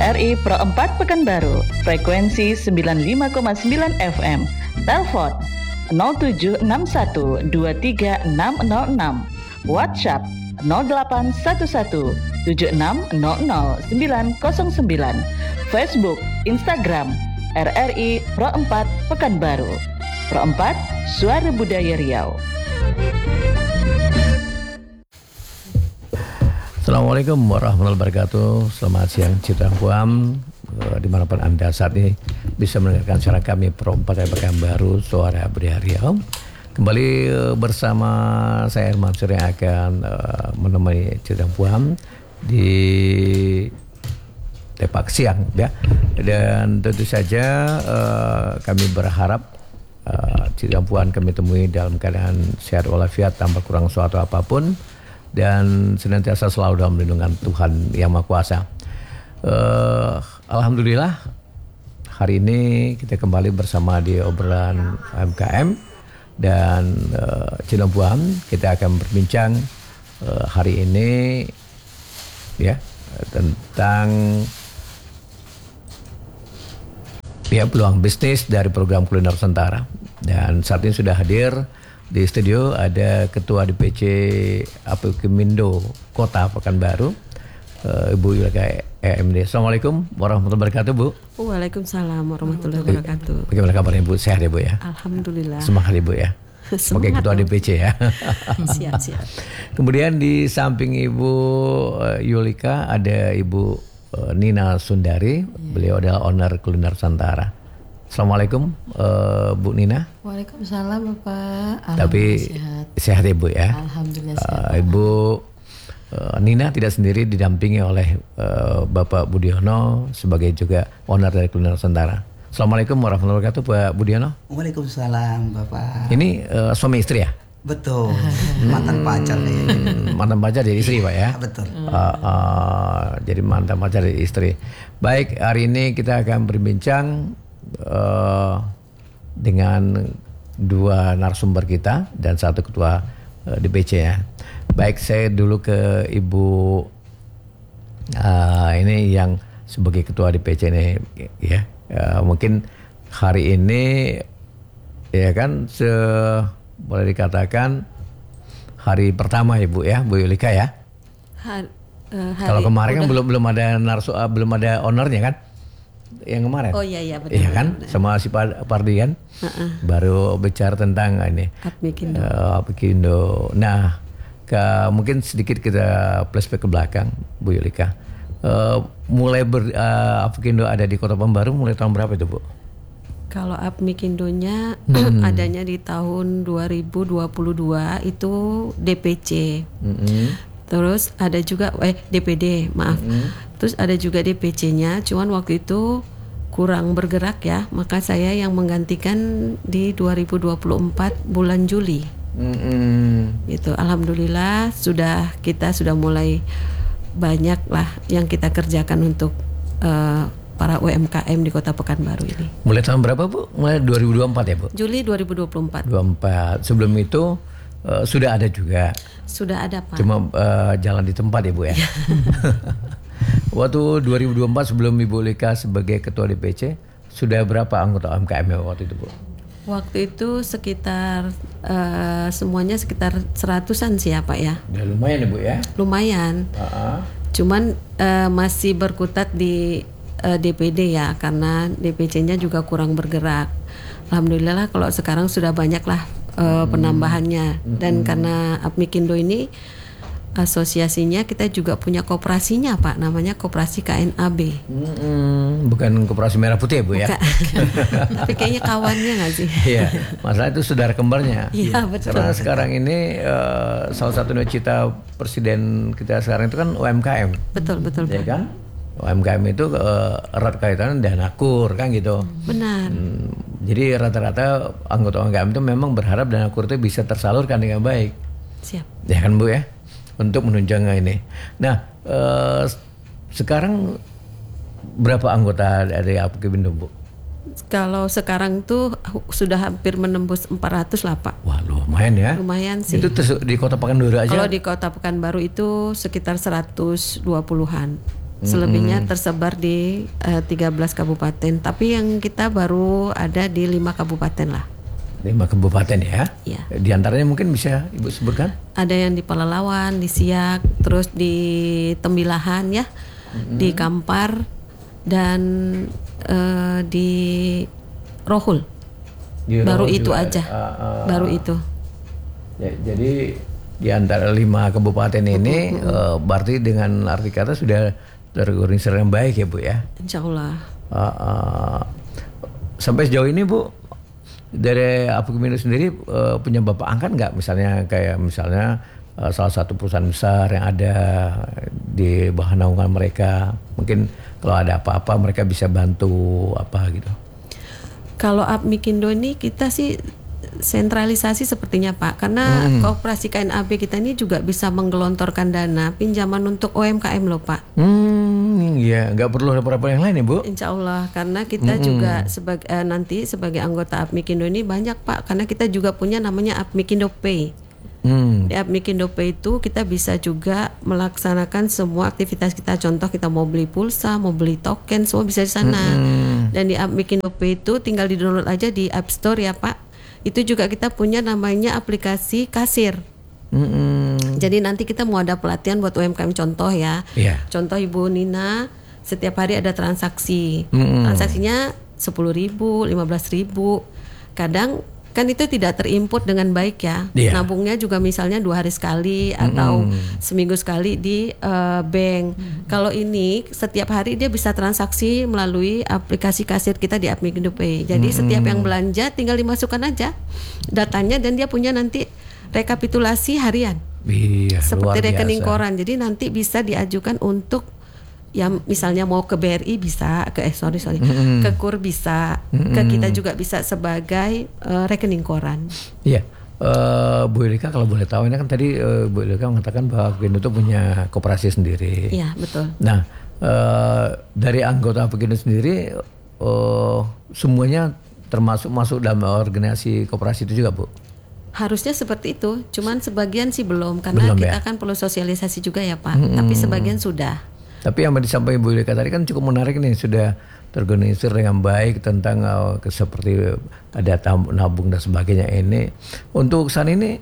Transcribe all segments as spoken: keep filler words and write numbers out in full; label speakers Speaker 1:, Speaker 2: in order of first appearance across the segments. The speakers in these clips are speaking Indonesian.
Speaker 1: R I Pro empat Pekanbaru, frekuensi sembilan puluh lima koma sembilan F M. Telepon nol tujuh enam satu dua tiga enam nol enam. WhatsApp nol delapan satu satu tujuh enam nol nol sembilan nol sembilan. Facebook, Instagram R R I Pro empat Pekanbaru. Pro empat, Suara Budaya Riau.
Speaker 2: Assalamualaikum warahmatullahi wabarakatuh. Selamat siang Citra Puam, dimanapun Anda saat ini bisa mendengarkan suara kami Pro empat Pekanbaru, Suara Budaya Riau. Kembali bersama saya Herman Sur yang akan uh, menemani Citra Puam di Tepak Siang ya. Dan tentu saja uh, kami berharap uh, Citra Puam kami temui dalam keadaan sehat walafiat tanpa kurang suatu apapun, dan senantiasa selalu dalam lindungan Tuhan Yang Maha Kuasa. Uh, Alhamdulillah hari ini kita kembali bersama di obrolan U M K M, dan uh, Citra Puam kita akan berbincang uh, hari ini ya tentang ya peluang bisnis dari program kuliner Nusantara. Dan saat ini sudah hadir di studio ada Ketua D P C Apkimindo Kota Pekanbaru, uh, Ibu Yulika E M D. Assalamualaikum warahmatullahi wabarakatuh, Bu.
Speaker 3: Waalaikumsalam warahmatullahi wabarakatuh.
Speaker 2: Bagaimana kabarnya, Bu? Sehat ya, Bu ya?
Speaker 3: Alhamdulillah.
Speaker 2: Semangat ya, Bu ya. Sebagai Ketua D P C ya.
Speaker 3: Siap, siap. Kemudian
Speaker 2: di samping Ibu uh, Yulika ada Ibu uh, Nina Sundari. Ya. Beliau adalah owner Kuliner Nusantara. Assalamualaikum uh, Bu Nina.
Speaker 4: Waalaikumsalam Bapak.
Speaker 2: Tapi
Speaker 4: sehat.
Speaker 2: Sehat ya, Bu ya.
Speaker 4: Alhamdulillah sehat.
Speaker 2: Uh, Ibu uh, Nina tidak sendiri, didampingi oleh uh, Bapak Budiono sebagai juga owner dari Kuliner Nusantara. Assalamualaikum warahmatullahi wabarakatuh, Pak Budiono.
Speaker 5: Waalaikumsalam, Bapak.
Speaker 2: Ini uh, suami istri ya?
Speaker 5: Betul. Mantan pacar nih.
Speaker 2: Mantan pacar dari istri, Pak ya?
Speaker 5: Betul.
Speaker 2: Uh, uh, jadi mantan pacar dari istri. Baik, hari ini kita akan berbincang uh, dengan dua narasumber kita dan satu ketua uh, D P C ya. Baik, saya dulu ke Ibu uh, ini yang sebagai ketua D P C ini ya. Uh, mungkin hari ini ya kan se boleh dikatakan hari pertama Ibu ya, Bu Yulika ya.
Speaker 3: Hari, uh, hari
Speaker 2: Kalau kemarin
Speaker 3: udah.
Speaker 2: kan belum belum ada narsu uh, belum ada ownernya kan? Yang kemarin.
Speaker 3: Oh iya iya betul.
Speaker 2: Iya kan?
Speaker 3: Benar.
Speaker 2: Sama si Pardi kan?
Speaker 3: Uh-uh.
Speaker 2: Baru bicara tentang ini.
Speaker 3: Apmikindo.
Speaker 2: Uh, Apmikindo. Nah, ke, mungkin sedikit kita flashback ke belakang, Bu Yulika. Uh, mulai ber, uh, Apmikindo ada di Kota Pekanbaru mulai tahun berapa itu, Bu?
Speaker 3: Kalau Apmikindonya
Speaker 2: hmm.
Speaker 3: adanya di tahun dua ribu dua puluh dua itu D P C.
Speaker 2: Hmm.
Speaker 3: Terus ada juga eh D P D, maaf. Hmm. Terus ada juga D P C-nya, cuman waktu itu kurang bergerak ya, maka saya yang menggantikan di dua ribu dua puluh empat bulan Juli. Hmm. Gitu. Alhamdulillah sudah kita sudah mulai banyak lah yang kita kerjakan untuk uh, para U M K M di Kota Pekanbaru ini.
Speaker 2: Mulai tahun berapa, Bu? Mulai dua ribu dua puluh empat ya, Bu?
Speaker 3: Juli dua ribu dua puluh empat.
Speaker 2: dua puluh empat. Sebelum itu uh, sudah ada juga.
Speaker 3: Sudah ada, Pak.
Speaker 2: Cuma uh, jalan di tempat ya, Bu ya. Waktu dua ribu dua puluh empat sebelum Ibu Yulika sebagai ketua D P C, sudah berapa anggota U M K M ya waktu itu, Bu?
Speaker 3: Waktu itu sekitar uh, semuanya sekitar seratusan sih ya, Pak ya.
Speaker 2: Udah lumayan ya, Bu ya.
Speaker 3: Lumayan.
Speaker 2: Uh-huh.
Speaker 3: Cuman uh, masih berkutat di uh, D P D ya, karena D P C-nya juga kurang bergerak. Alhamdulillah kalau sekarang sudah banyak lah uh, hmm. penambahannya. Dan hmm. karena Apmikindo ini asosiasinya kita juga punya koperasinya, Pak, namanya Koperasi K N A B.
Speaker 2: Hmm, bukan Koperasi Merah Putih ya, Bu ya?
Speaker 3: Tapi kayaknya kawannya nggak sih?
Speaker 2: Iya, masalah itu saudara kembarnya.
Speaker 3: Iya, betul.
Speaker 2: Karena sekarang ini uh, salah satu cita presiden kita sekarang itu kan U M K M.
Speaker 3: Betul, betul.
Speaker 2: Ya kan? U M K M itu uh, erat kaitannya dengan Danakur kan gitu.
Speaker 3: Benar. Hmm,
Speaker 2: jadi rata-rata anggota U M K M itu memang berharap Danakur itu bisa tersalurkan dengan baik.
Speaker 3: Siap.
Speaker 2: Ya kan, Bu ya? Untuk menunjang ini. Nah, uh, sekarang berapa anggota dari Apmikindo, Bu?
Speaker 3: Kalau sekarang tuh sudah hampir menembus empat ratus lah, Pak.
Speaker 2: Wah, lumayan ya.
Speaker 3: Lumayan sih.
Speaker 2: Itu tersu- di Kota Pekanbaru aja.
Speaker 3: Kalau di Kota Pekanbaru itu sekitar seratus dua puluhan. Selebihnya tersebar di uh, tiga belas kabupaten. Tapi yang kita baru ada di lima kabupaten lah.
Speaker 2: Lima kabupaten ya?
Speaker 3: Iya.
Speaker 2: Di antaranya mungkin bisa Ibu sebutkan?
Speaker 3: Ada yang di Pelalawan, di Siak, terus di Tembilahan ya, mm-hmm. di Kampar, dan uh, di Rohul. Di baru Rohul itu juga, aja. Uh, uh, baru itu.
Speaker 2: Ya, jadi di antara lima kabupaten ini mm-hmm. uh, berarti dengan arti kata sudah terorganisir yang baik ya Bu ya?
Speaker 3: Insya Allah.
Speaker 2: Uh, uh, sampai sejauh ini Bu, dari Apikindo sendiri uh, punya Bapak angkat nggak? Misalnya kayak misalnya uh, salah satu perusahaan besar yang ada di bawah naungan mereka, mungkin kalau ada apa-apa mereka bisa bantu apa gitu.
Speaker 3: Kalau Apikindo ini kita sih sentralisasi sepertinya Pak, karena hmm. Koperasi K N A B kita ini juga bisa menggelontorkan dana pinjaman untuk U M K M loh Pak.
Speaker 2: Hmm, ya nggak perlu ada apa-apa yang lain ya Bu?
Speaker 3: Insya Allah, karena kita hmm. juga sebagai eh, nanti sebagai anggota Apikindo ini banyak Pak, karena kita juga punya namanya Apikindo Pay. Hmm. Di Apikindo Pay itu kita bisa juga melaksanakan semua aktivitas kita. Contoh kita mau beli pulsa, mau beli token, semua bisa di sana. Hmm. Dan di Apikindo Pay itu tinggal di download aja di App Store ya Pak. Itu juga kita punya namanya aplikasi kasir. Mm-hmm. Jadi nanti kita mau ada pelatihan buat U M K M contoh ya. Yeah. Contoh Ibu Nina setiap hari ada transaksi. Mm-hmm. Transaksinya sepuluh ribu, lima belas ribu. Kadang kan itu tidak terinput dengan baik ya. Yeah. Nabungnya juga misalnya dua hari sekali atau mm-hmm. seminggu sekali di uh, bank. Mm-hmm. Kalau ini setiap hari dia bisa transaksi melalui aplikasi kasir kita di Apikindo Pay. Jadi mm-hmm. setiap yang belanja tinggal dimasukkan aja datanya dan dia punya nanti rekapitulasi harian.
Speaker 2: Iya,
Speaker 3: seperti rekening koran. Jadi nanti bisa diajukan untuk yang misalnya mau ke B R I bisa, ke eh sorry sorry, mm-hmm. ke K U R bisa, mm-hmm. ke kita juga bisa sebagai uh, rekening koran.
Speaker 2: Iya, uh, Bu Elika kalau boleh tahu ini kan tadi uh, Bu Elika mengatakan bahwa Apikindo itu punya koperasi sendiri.
Speaker 3: Iya betul.
Speaker 2: Nah uh, dari anggota Apikindo sendiri uh, semuanya termasuk masuk dalam organisasi koperasi itu juga Bu?
Speaker 3: Harusnya seperti itu, cuman sebagian sih belum karena belum, kita ya? Kan perlu sosialisasi juga ya Pak. Mm-hmm. Tapi sebagian sudah.
Speaker 2: Tapi yang disampaikan Bu Elika tadi kan cukup menarik nih, sudah terorganisir dengan baik tentang uh, seperti ada nabung dan sebagainya ini. Untuk saat ini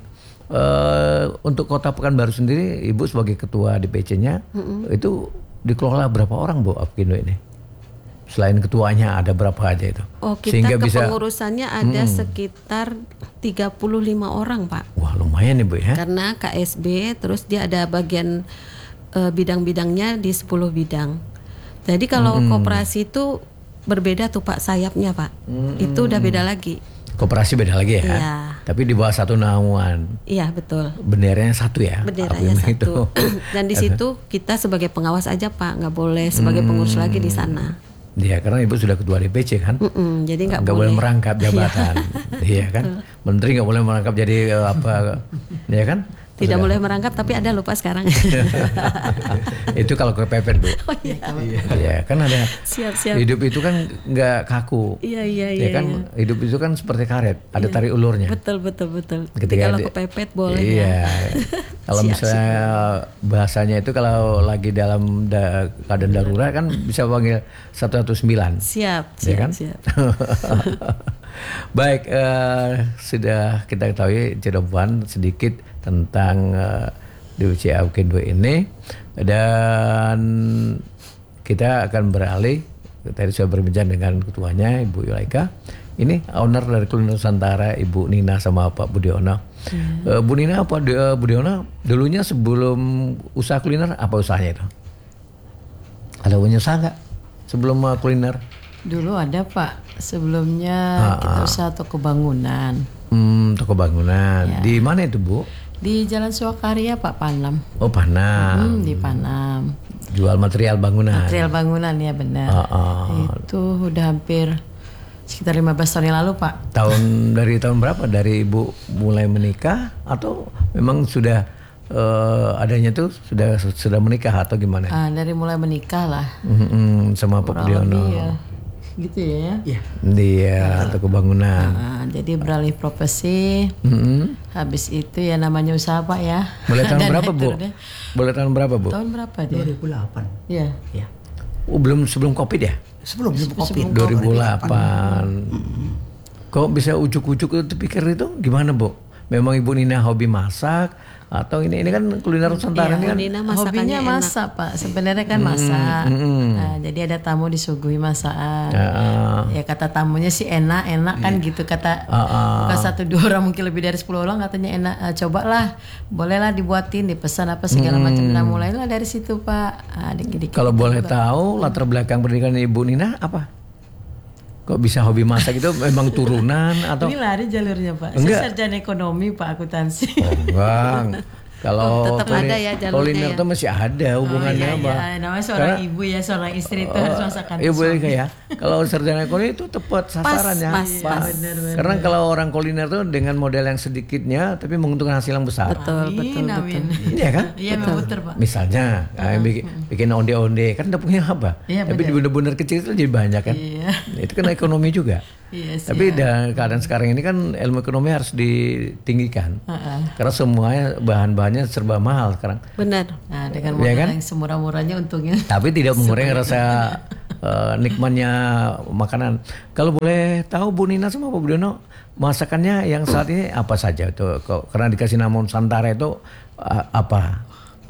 Speaker 2: uh, untuk Kota Pekanbaru sendiri, Ibu sebagai ketua D P C-nya mm-hmm. itu dikelola berapa orang Bu Apikindo ini? Selain ketuanya ada berapa aja itu?
Speaker 3: Oh kita sehingga kepengurusannya bisa, ada hmm. sekitar tiga puluh lima orang Pak.
Speaker 2: Wah lumayan nih Bu ya.
Speaker 3: Karena K S B terus dia ada bagian uh, bidang-bidangnya di sepuluh bidang. Jadi kalau hmm. koperasi itu berbeda tuh Pak sayapnya Pak. Hmm. Itu udah beda lagi. Koperasi beda lagi ya. Iya.
Speaker 2: Tapi di bawah satu naungan.
Speaker 3: Iya betul.
Speaker 2: Benderanya satu ya.
Speaker 3: Benderanya satu. Dan di situ kita sebagai pengawas aja Pak, nggak boleh sebagai pengurus hmm. lagi di sana.
Speaker 2: Iya karena Ibu sudah ketua D P C kan.
Speaker 3: Mm-mm, jadi nggak
Speaker 2: boleh. boleh merangkap jabatan. Iya kan. Menteri nggak boleh merangkap jadi uh, apa. Iya kan.
Speaker 3: Tidak sudah. Boleh merangkap tapi ada lupa sekarang.
Speaker 2: Itu kalau kepepet Bu. Oh iya. Iya kan ada.
Speaker 3: Siap, siap.
Speaker 2: Hidup itu kan nggak kaku.
Speaker 3: Iya iya
Speaker 2: iya. Ya kan iya. Hidup itu kan seperti karet, ada iya. tarik ulurnya.
Speaker 3: Betul betul betul. Ketika kalau kepepet boleh.
Speaker 2: Iya. Ya. Kalau siap, misalnya siap. Bahasanya itu kalau lagi dalam da, keadaan darurat kan bisa panggil satu satu sembilan.
Speaker 3: Siap.
Speaker 2: Ya
Speaker 3: siap
Speaker 2: kan?
Speaker 3: Siap.
Speaker 2: Baik, uh, sudah kita ketahui Cirebon sedikit tentang uh, D P C Apikindo ini dan kita akan beralih. Tadi saya berbincang dengan ketuanya Ibu Yulaika. Ini owner dari Kuliner Nusantara Ibu Nina sama Pak Budiono. Hmm. Uh, Bu Nina apa uh, Budiono dulunya sebelum usaha kuliner apa usahanya itu? Ada punya usaha nggak sebelum uh, kuliner?
Speaker 4: Dulu ada Pak, sebelumnya ha, kita usaha toko bangunan.
Speaker 2: Hmm, toko bangunan. Ya. Di mana itu Bu?
Speaker 4: Di Jalan Suakarya Pak, Panam.
Speaker 2: Oh Panam.
Speaker 4: Hmm, di Panam.
Speaker 2: Jual material bangunan.
Speaker 4: Material bangunan ya benar. Ha, ha. Itu udah hampir sekitar lima belas tahun yang lalu Pak.
Speaker 2: Tahun dari tahun berapa? Dari Ibu mulai menikah atau memang sudah uh, adanya tuh sudah sudah menikah atau gimana?
Speaker 4: Uh, dari mulai menikah lah.
Speaker 2: Mm-hmm, sama Pak Budiono.
Speaker 4: Ya. gitu ya.
Speaker 5: Iya.
Speaker 2: Iya, toko bangunan.
Speaker 4: Nah, jadi beralih profesi.
Speaker 2: Mm-hmm.
Speaker 4: Habis itu ya namanya usaha Pak ya.
Speaker 2: Boleh tahun
Speaker 4: Dan
Speaker 2: berapa Bu?
Speaker 4: aturnya.
Speaker 2: Boleh tahun berapa Bu?
Speaker 4: Tahun berapa dia?
Speaker 5: dua ribu delapan.
Speaker 4: Iya.
Speaker 5: Iya.
Speaker 2: Oh, belum sebelum Covid ya?
Speaker 5: Sebelum sebelum Covid.
Speaker 2: dua ribu delapan. Kok bisa ujuk-ujuk itu pikir itu gimana Bu? Memang Ibu Nina hobi masak atau ini ini kan kuliner Nusantara
Speaker 3: Iya,
Speaker 2: ini kan
Speaker 3: Nina
Speaker 4: Hobinya
Speaker 3: masakannya enak.
Speaker 4: masak Pak. Sebenarnya kan masak.
Speaker 2: mm.
Speaker 4: Nah, jadi ada tamu disuguhi masakan.
Speaker 2: Ya,
Speaker 4: Ya kata tamunya sih enak, enak kan gitu kata.
Speaker 2: Ah,
Speaker 4: Bukan satu dua orang mungkin lebih dari sepuluh orang katanya enak. Ah, cobalah, bolehlah dibuatin, dipesan apa segala macam. Nah mulailah dari situ Pak. Ah, dikit-dikit.
Speaker 2: kalau boleh tahu latar belakang pendidikan Ibu Nina apa? Kok bisa hobi masak itu memang turunan atau?
Speaker 4: Ini lari jalurnya Pak.
Speaker 2: Enggak.
Speaker 4: Saya sarjana ekonomi Pak, akuntansi.
Speaker 2: Oh, bang. Kalau
Speaker 3: tetap
Speaker 2: kuliner-
Speaker 3: ada ya jalurnya
Speaker 2: kuliner
Speaker 3: ya.
Speaker 2: itu masih ada hubungannya
Speaker 4: Oh, iya,
Speaker 2: Mbak.
Speaker 4: iya. Namanya seorang
Speaker 2: Karena-
Speaker 4: ibu ya, seorang istri itu harus masakan.
Speaker 2: Iya boleh kayak kalau sarjana kuliner itu tepat sasarannya.
Speaker 3: pas, pas.
Speaker 2: Karena kalau orang kuliner tuh dengan modal yang sedikitnya tapi menguntungkan hasil yang besar.
Speaker 3: Betul, betul,
Speaker 4: Amin,
Speaker 3: betul.
Speaker 4: amin.
Speaker 2: Iya kan?
Speaker 4: Iya memang betul Pak.
Speaker 2: Misalnya kayak bikin, bikin onde-onde kan dapurnya apa?
Speaker 4: Iya,
Speaker 2: tapi bener-bener kecil itu jadi banyak kan.
Speaker 4: Iya.
Speaker 2: Itu kan ekonomi juga.
Speaker 4: Iya sih.
Speaker 2: Tapi dalam keadaan sekarang ini kan ilmu ekonomi harus ditinggikan.
Speaker 4: Heeh.
Speaker 2: Karena semuanya bahan-bahannya serba mahal sekarang.
Speaker 3: Benar.
Speaker 4: Nah, dengan
Speaker 2: Iya
Speaker 4: modal
Speaker 2: kan?
Speaker 4: yang semurah-murahnya untungnya.
Speaker 2: Tapi tidak mengurangi rasa eh, nikmatnya makanan. Kalau boleh tahu Bu Nina sama Pak Budiono, masakannya yang saat ini apa saja itu? Kok- Karena dikasih nama Nusantara itu eh, apa?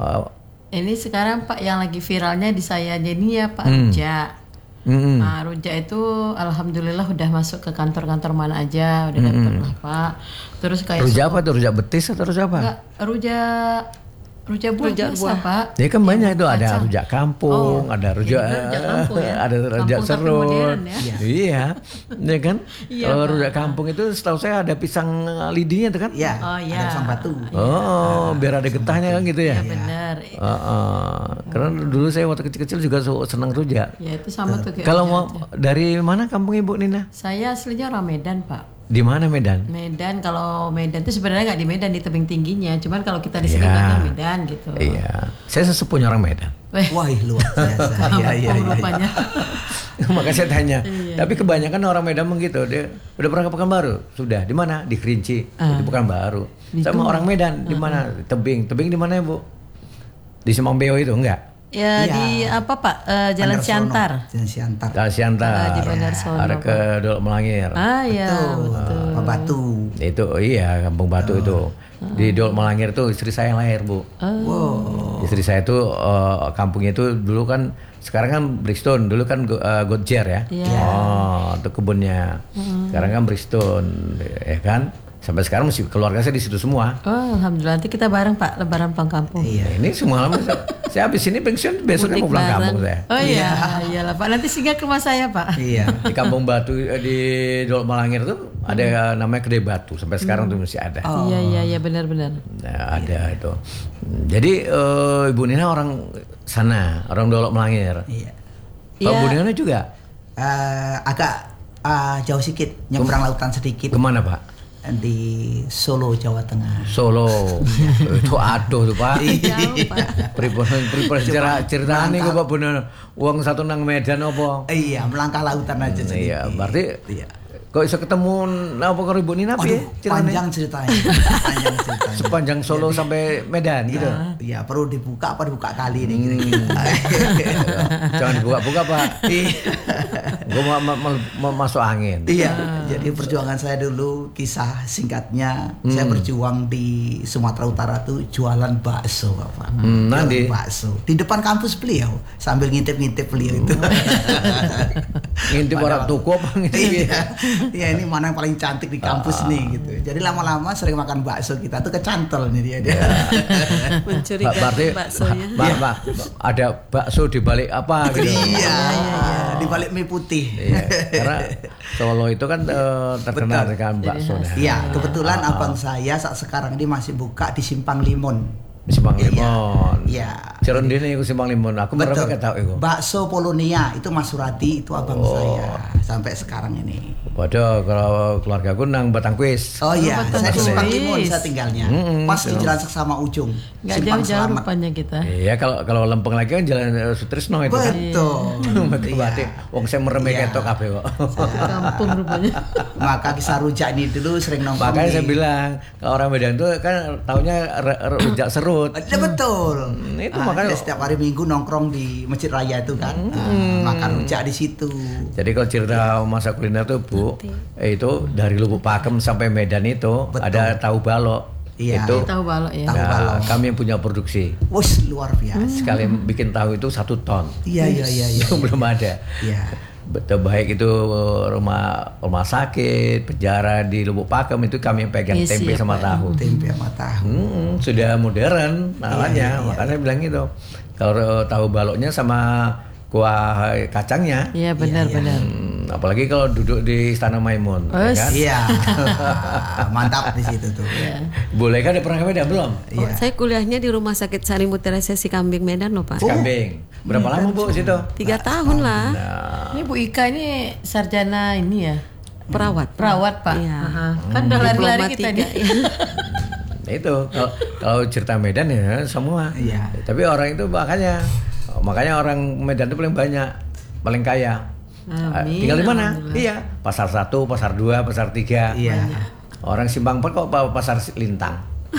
Speaker 2: Eh,
Speaker 4: Ini sekarang Pak yang lagi viralnya di saya jadinya Pak
Speaker 2: Hmm.
Speaker 4: Rujak.
Speaker 2: mm-mm.
Speaker 4: Nah, rujak itu alhamdulillah udah masuk ke kantor-kantor mana aja, udah dapet lah Pak. Terus kayak
Speaker 2: Rujak
Speaker 4: sup-
Speaker 2: apa tuh? Rujak betis atau rujak apa?
Speaker 4: Enggak, rujak rujak buah
Speaker 3: Rujak
Speaker 4: biasa,
Speaker 3: buah.
Speaker 4: Pak.
Speaker 2: Ya kan banyak itu, ada
Speaker 4: kacang.
Speaker 2: rujak kampung,
Speaker 4: Oh,
Speaker 2: ada rujak,
Speaker 4: iya, rujak kampung ya.
Speaker 2: ada rujak
Speaker 4: Kampung tapi
Speaker 2: serut,
Speaker 4: modern ya.
Speaker 2: iya, ya kan?
Speaker 4: Iya,
Speaker 2: Kalau
Speaker 4: Pak.
Speaker 2: rujak kampung itu setahu saya ada pisang lidinya tuh kan?
Speaker 5: Iya.
Speaker 4: Oh, iya.
Speaker 5: Ada pisang batu.
Speaker 2: Oh, biar ada getahnya kan gitu ya?
Speaker 4: Ya benar.
Speaker 2: Uh, uh, karena dulu saya waktu kecil-kecil juga su- senang rujak.
Speaker 4: Ya itu sama tuh kayak
Speaker 2: Kalau
Speaker 4: rujak
Speaker 2: mau
Speaker 4: aja.
Speaker 2: dari mana kampung Ibu Nina?
Speaker 4: Saya aslinya orang Medan, Pak.
Speaker 2: Di mana Medan?
Speaker 4: Medan, kalau Medan itu sebenarnya nggak di Medan, di tebing tingginya. Cuman kalau kita di sini
Speaker 2: Iya.
Speaker 4: bilangnya Medan gitu.
Speaker 2: Iya, saya sesepuhnya orang Medan.
Speaker 4: Weh,
Speaker 5: Wah, luar biasa. Iya, iya,
Speaker 4: kampung
Speaker 5: iya.
Speaker 4: rupanya.
Speaker 2: Makanya saya tanya.
Speaker 4: Iya,
Speaker 2: Tapi kebanyakan orang Medan begitu. Dia udah pernah ke Pekanbaru? Sudah. Di mana? Di Kerinci.
Speaker 4: Ah.
Speaker 2: Di Pekanbaru. Sama orang Medan di mana? Tebing. Tebing di mana ya, Bu? Di Semambeo itu enggak?
Speaker 4: Ya
Speaker 5: Iya.
Speaker 4: di apa Pak? Eh, Jalan
Speaker 5: Bandar
Speaker 4: Siantar.
Speaker 5: Sono. Jalan Siantar.
Speaker 2: Di Siantar.
Speaker 4: Ah, di Bandar Sono,
Speaker 2: Ada ke Dolok Melangir.
Speaker 4: Ah ya,
Speaker 5: Tuh,
Speaker 4: betul.
Speaker 5: Pak Batu.
Speaker 2: Itu iya, Kampung Batu itu. Di Dolok Melangir itu istri saya yang lahir, Bu.
Speaker 5: Wow.
Speaker 2: Istri saya itu eh, kampungnya itu dulu kan, sekarang kan Brixton, dulu kan uh, Godjer ya.
Speaker 4: Iya.
Speaker 2: Oh, itu kebunnya. Sekarang kan Brixton, ya kan. Sampai sekarang masih keluarga saya di situ semua.
Speaker 4: Oh, alhamdulillah nanti kita bareng Pak lebaran pulang kampung.
Speaker 2: Iya, ini semua lama saya, saya habis ini pensiun besoknya mau
Speaker 3: Mudik
Speaker 2: pulang
Speaker 3: bareng.
Speaker 2: kampung saya.
Speaker 4: Oh iya, iyalah Pak. Nanti singgah ke rumah saya Pak.
Speaker 5: Iya.
Speaker 2: Di Kampung Batu eh, di Dolok Malangir tuh ada namanya Kedai Batu, sampai sekarang tuh masih ada.
Speaker 4: Iya iya iya benar-benar.
Speaker 2: Nah, ada itu. Jadi eh, Ibu Nina orang sana, orang Dolok Malangir.
Speaker 5: Iya.
Speaker 2: Pak
Speaker 4: Iya.
Speaker 2: Bu Nina juga
Speaker 5: Eh, agak ah, jauh sedikit, nyebrang lautan sedikit
Speaker 2: kemana Pak?
Speaker 5: di Solo, Jawa Tengah.
Speaker 2: Solo. Itu aduh tuh Pak.
Speaker 4: Jauh Pak.
Speaker 2: Pripun pripun cerita ceritane kok Pak bener wong satu nang Medan apa?
Speaker 5: Iya, melangkah lautan aja sedikit.
Speaker 2: Iya, berarti
Speaker 5: Iya.
Speaker 2: kok bisa ketemu apa karo Ibu Nina piye
Speaker 5: Waduh,
Speaker 2: ceritane?
Speaker 5: panjang ceritanya. Panjang ceritanya.
Speaker 2: Sepanjang Solo sampai Medan gitu.
Speaker 5: Iya, perlu dibuka apa dibuka kali ini
Speaker 2: Hmm.
Speaker 5: gitu.
Speaker 2: Jangan dibuka-buka Pak. Gue mau, mau, mau, mau masuk angin.
Speaker 5: Iya, jadi perjuangan saya dulu kisah singkatnya saya berjuang di Sumatera Utara tuh jualan bakso, Bapak.
Speaker 2: Hmm,
Speaker 5: Jualan
Speaker 2: nanti?
Speaker 5: bakso di depan kampus beliau sambil ngintip-ngintip beliau itu.
Speaker 2: Ngintip orang tuku apa ngintip?
Speaker 5: Iya, iya ini mana yang paling cantik di kampus nih gitu. Jadi lama-lama sering makan bakso kita tuh kecantol nih dia. dia.
Speaker 3: Mencurigakan
Speaker 2: Ba- berarti
Speaker 3: baksonya.
Speaker 2: ba- ba- ada bakso di balik apa gitu.
Speaker 5: Iya, di balik mie putih.
Speaker 2: Iya, karena Solo itu kan eh, terkenal
Speaker 5: Betul.
Speaker 2: dengan baksonya.
Speaker 5: Iya, kebetulan
Speaker 2: Ah, ah.
Speaker 5: abang saya saat sekarang ini masih buka di Simpang Limun.
Speaker 2: Simpang
Speaker 5: Iya.
Speaker 2: Limon.
Speaker 5: Iya.
Speaker 2: Cerondine iku Simpang Limon. Aku berapa
Speaker 5: Betul.
Speaker 2: gak tahu iku.
Speaker 5: Bakso Polonia itu Mas Surati itu abang
Speaker 2: Oh.
Speaker 5: saya sampai sekarang ini.
Speaker 2: Waduh, kalau keluarga aku nang Batangkuis.
Speaker 5: Oh iya,
Speaker 4: Batang
Speaker 5: saya di
Speaker 4: Kuis.
Speaker 5: Simpang saya tinggalnya.
Speaker 2: Mm-mm,
Speaker 5: Pas di Jalan Seksama Ujung.
Speaker 4: Nggak
Speaker 5: Simpang
Speaker 4: jauh-jauh
Speaker 5: Selamat.
Speaker 4: rupanya kita.
Speaker 2: Iya, kalau kalau Lempeng lagi kan jalan uh, Sutrisno itu kan.
Speaker 5: Betul.
Speaker 2: Betul batik. Wong saya meremeh
Speaker 5: Iya.
Speaker 2: ketok kabeh kok.
Speaker 4: Kampung rupanya.
Speaker 5: Maka kisah rujak ini dulu sering nongkrong.
Speaker 2: Makanya
Speaker 5: di-
Speaker 2: saya bilang kalau orang Medan tuh kan taunya re- re- rujak serut.
Speaker 5: Ya, betul.
Speaker 2: Hmm, itu
Speaker 5: Ah,
Speaker 2: makanya-
Speaker 5: kita setiap hari Minggu nongkrong di Masjid Raya itu kan. Ah, makan rujak di situ.
Speaker 2: Jadi kalau cerita masa kuliner tuh Bu, eh, itu dari Lubuk Pakem sampai Medan itu
Speaker 5: Betul.
Speaker 2: ada tahu balok.
Speaker 5: Iya.
Speaker 2: Itu
Speaker 4: Tahu balok ya.
Speaker 5: Tahu
Speaker 2: nah,
Speaker 5: balok.
Speaker 2: kami yang punya produksi.
Speaker 5: Wus luar biasa.
Speaker 2: Sekali bikin tahu itu satu ton.
Speaker 5: Iya iya iya iya.
Speaker 2: Itu belum ada.
Speaker 5: Iya.
Speaker 2: Betul, baik itu rumah rumah sakit, penjara di Lubuk Pakem itu kami yang pegang
Speaker 4: Iya,
Speaker 2: tempe
Speaker 4: siap,
Speaker 2: sama
Speaker 4: Pak.
Speaker 2: tahu.
Speaker 5: Tempe sama tahu.
Speaker 2: Hmm, sudah modern namanya,
Speaker 5: Iya, iya, iya.
Speaker 2: makanya saya bilang gitu. Kalau tahu baloknya sama kuah kacangnya,
Speaker 4: Iya benar-benar.
Speaker 2: hmm, apalagi kalau duduk di Istana Maimun, ya
Speaker 4: Wes.
Speaker 2: kan?
Speaker 5: Iya. Mantap di situ tuh.
Speaker 2: Boleh kan ada pernah ke Medan belum?
Speaker 3: Oh,
Speaker 5: Iya.
Speaker 3: saya kuliahnya di Rumah Sakit Sari Mutiara Sesi Kambing Medan loh Pak.
Speaker 2: Kambing. Berapa lama Bu situ?
Speaker 3: Tiga tahun lah.
Speaker 2: Nah,
Speaker 4: Ini Bu Ika ini sarjana ini ya.
Speaker 3: Perawat.
Speaker 4: Perawat Pak.
Speaker 3: Iya.
Speaker 4: Aha. Kan udah lari-lari
Speaker 3: Diploma
Speaker 4: kita
Speaker 3: tiga,
Speaker 4: nih.
Speaker 2: nah itu kalau, kalau cerita Medan ya semua.
Speaker 5: Iya.
Speaker 2: Tapi orang itu makanya makanya orang Medan itu paling banyak, paling kaya.
Speaker 4: Amin,
Speaker 2: Tinggal di mana?
Speaker 4: alhamdulillah.
Speaker 2: Iya, pasar satu, pasar dua, pasar tiga.
Speaker 5: Iya.
Speaker 2: Orang Simpang Empat kok pa- pasar Lintang.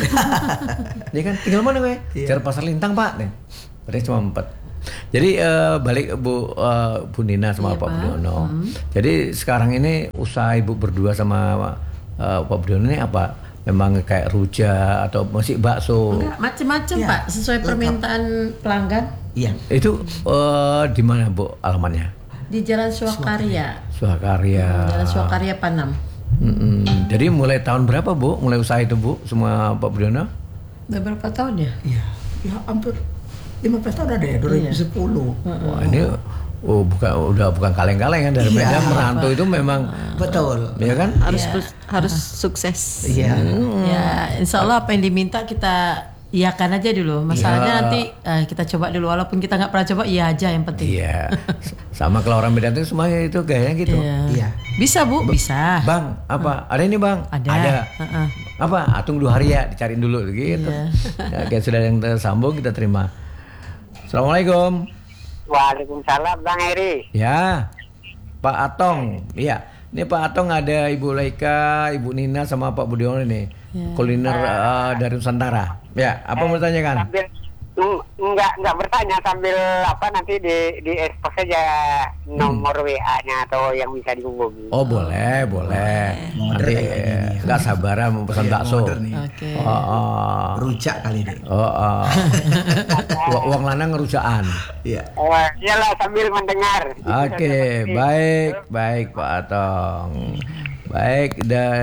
Speaker 2: Dia kan tinggal mana gue?
Speaker 5: Iya.
Speaker 2: Cari pasar Lintang Pak nih. Berarti cuma empat. Jadi eh, balik Bu eh, Bu Nina sama
Speaker 4: Iya,
Speaker 2: Pak
Speaker 4: Pak.
Speaker 2: Budiono. Jadi sekarang ini usaha Ibu berdua sama eh, Pak Budiono ini apa? Memang kayak rujak atau masih bakso?
Speaker 4: Enggak, macem-macem
Speaker 5: Iya,
Speaker 4: Pak, sesuai
Speaker 5: lengkap.
Speaker 4: permintaan pelanggan
Speaker 5: Iya.
Speaker 2: Itu eh, di mana Bu alamannya?
Speaker 4: di Jalan Swakarya.
Speaker 2: Swakarya.
Speaker 4: Jalan Swakarya Panam.
Speaker 2: Mm-mm. Jadi mulai tahun berapa Bu? Mulai usaha itu Bu? Semua Pak Budiono?
Speaker 4: Udah berapa tahun ya?
Speaker 5: Iya. Ya hampir lima belas tahun ada ya, dua ribu sepuluh.
Speaker 2: Wah ini oh bukan udah bukan kaleng-kaleng kan dari
Speaker 5: Iya.
Speaker 2: Medan merantau itu memang
Speaker 5: Betul.
Speaker 2: ya kan?
Speaker 3: Harus harus sukses.
Speaker 5: Iya.
Speaker 4: Ya, insya Allah apa yang diminta kita iyakan aja dulu. Masalahnya
Speaker 2: Iya.
Speaker 4: nanti eh, kita coba dulu. Walaupun kita nggak pernah coba, iya aja yang penting.
Speaker 2: Iya. Sama kalau orang Medan itu semuanya itu gayanya gitu.
Speaker 4: Iya.
Speaker 5: Iya.
Speaker 4: Bisa Bu, bisa.
Speaker 2: Bang, apa? Ada ini Bang?
Speaker 4: Ada. Heeh.
Speaker 2: Apa? Atung dua hari ya, dicariin dulu gitu.
Speaker 4: Iya.
Speaker 2: Ya, kayak sudah yang tersambung kita terima. Assalamualaikum.
Speaker 6: Waalaikumsalam Bang Eri.
Speaker 2: Ya. Pak Atong. Iya. Ini Pak Atong ada Ibu Laika, Ibu Nina sama Pak Budiono ini. Kuliner eh, dari Nusantara. Ya, apa mau tanyakan?
Speaker 6: Sambil mm, enggak enggak bertanya sambil apa nanti di di expose saja nomor W A-nya atau yang bisa dihubungi.
Speaker 2: Oh boleh, boleh.
Speaker 5: Modern
Speaker 2: Nanti
Speaker 5: kayak gini ya.
Speaker 2: nggak sabaran mau pesan
Speaker 5: Iya,
Speaker 2: bakso.
Speaker 5: modern nih.
Speaker 4: Oke.
Speaker 2: Oh, oh,
Speaker 5: Rujak kali deh.
Speaker 2: oh, oh. Wa- Uang lanang ngerujaan.
Speaker 5: Iya.
Speaker 6: Oh, iyalah sambil mendengar.
Speaker 2: Oke, baik, baik Pak Atong. Baik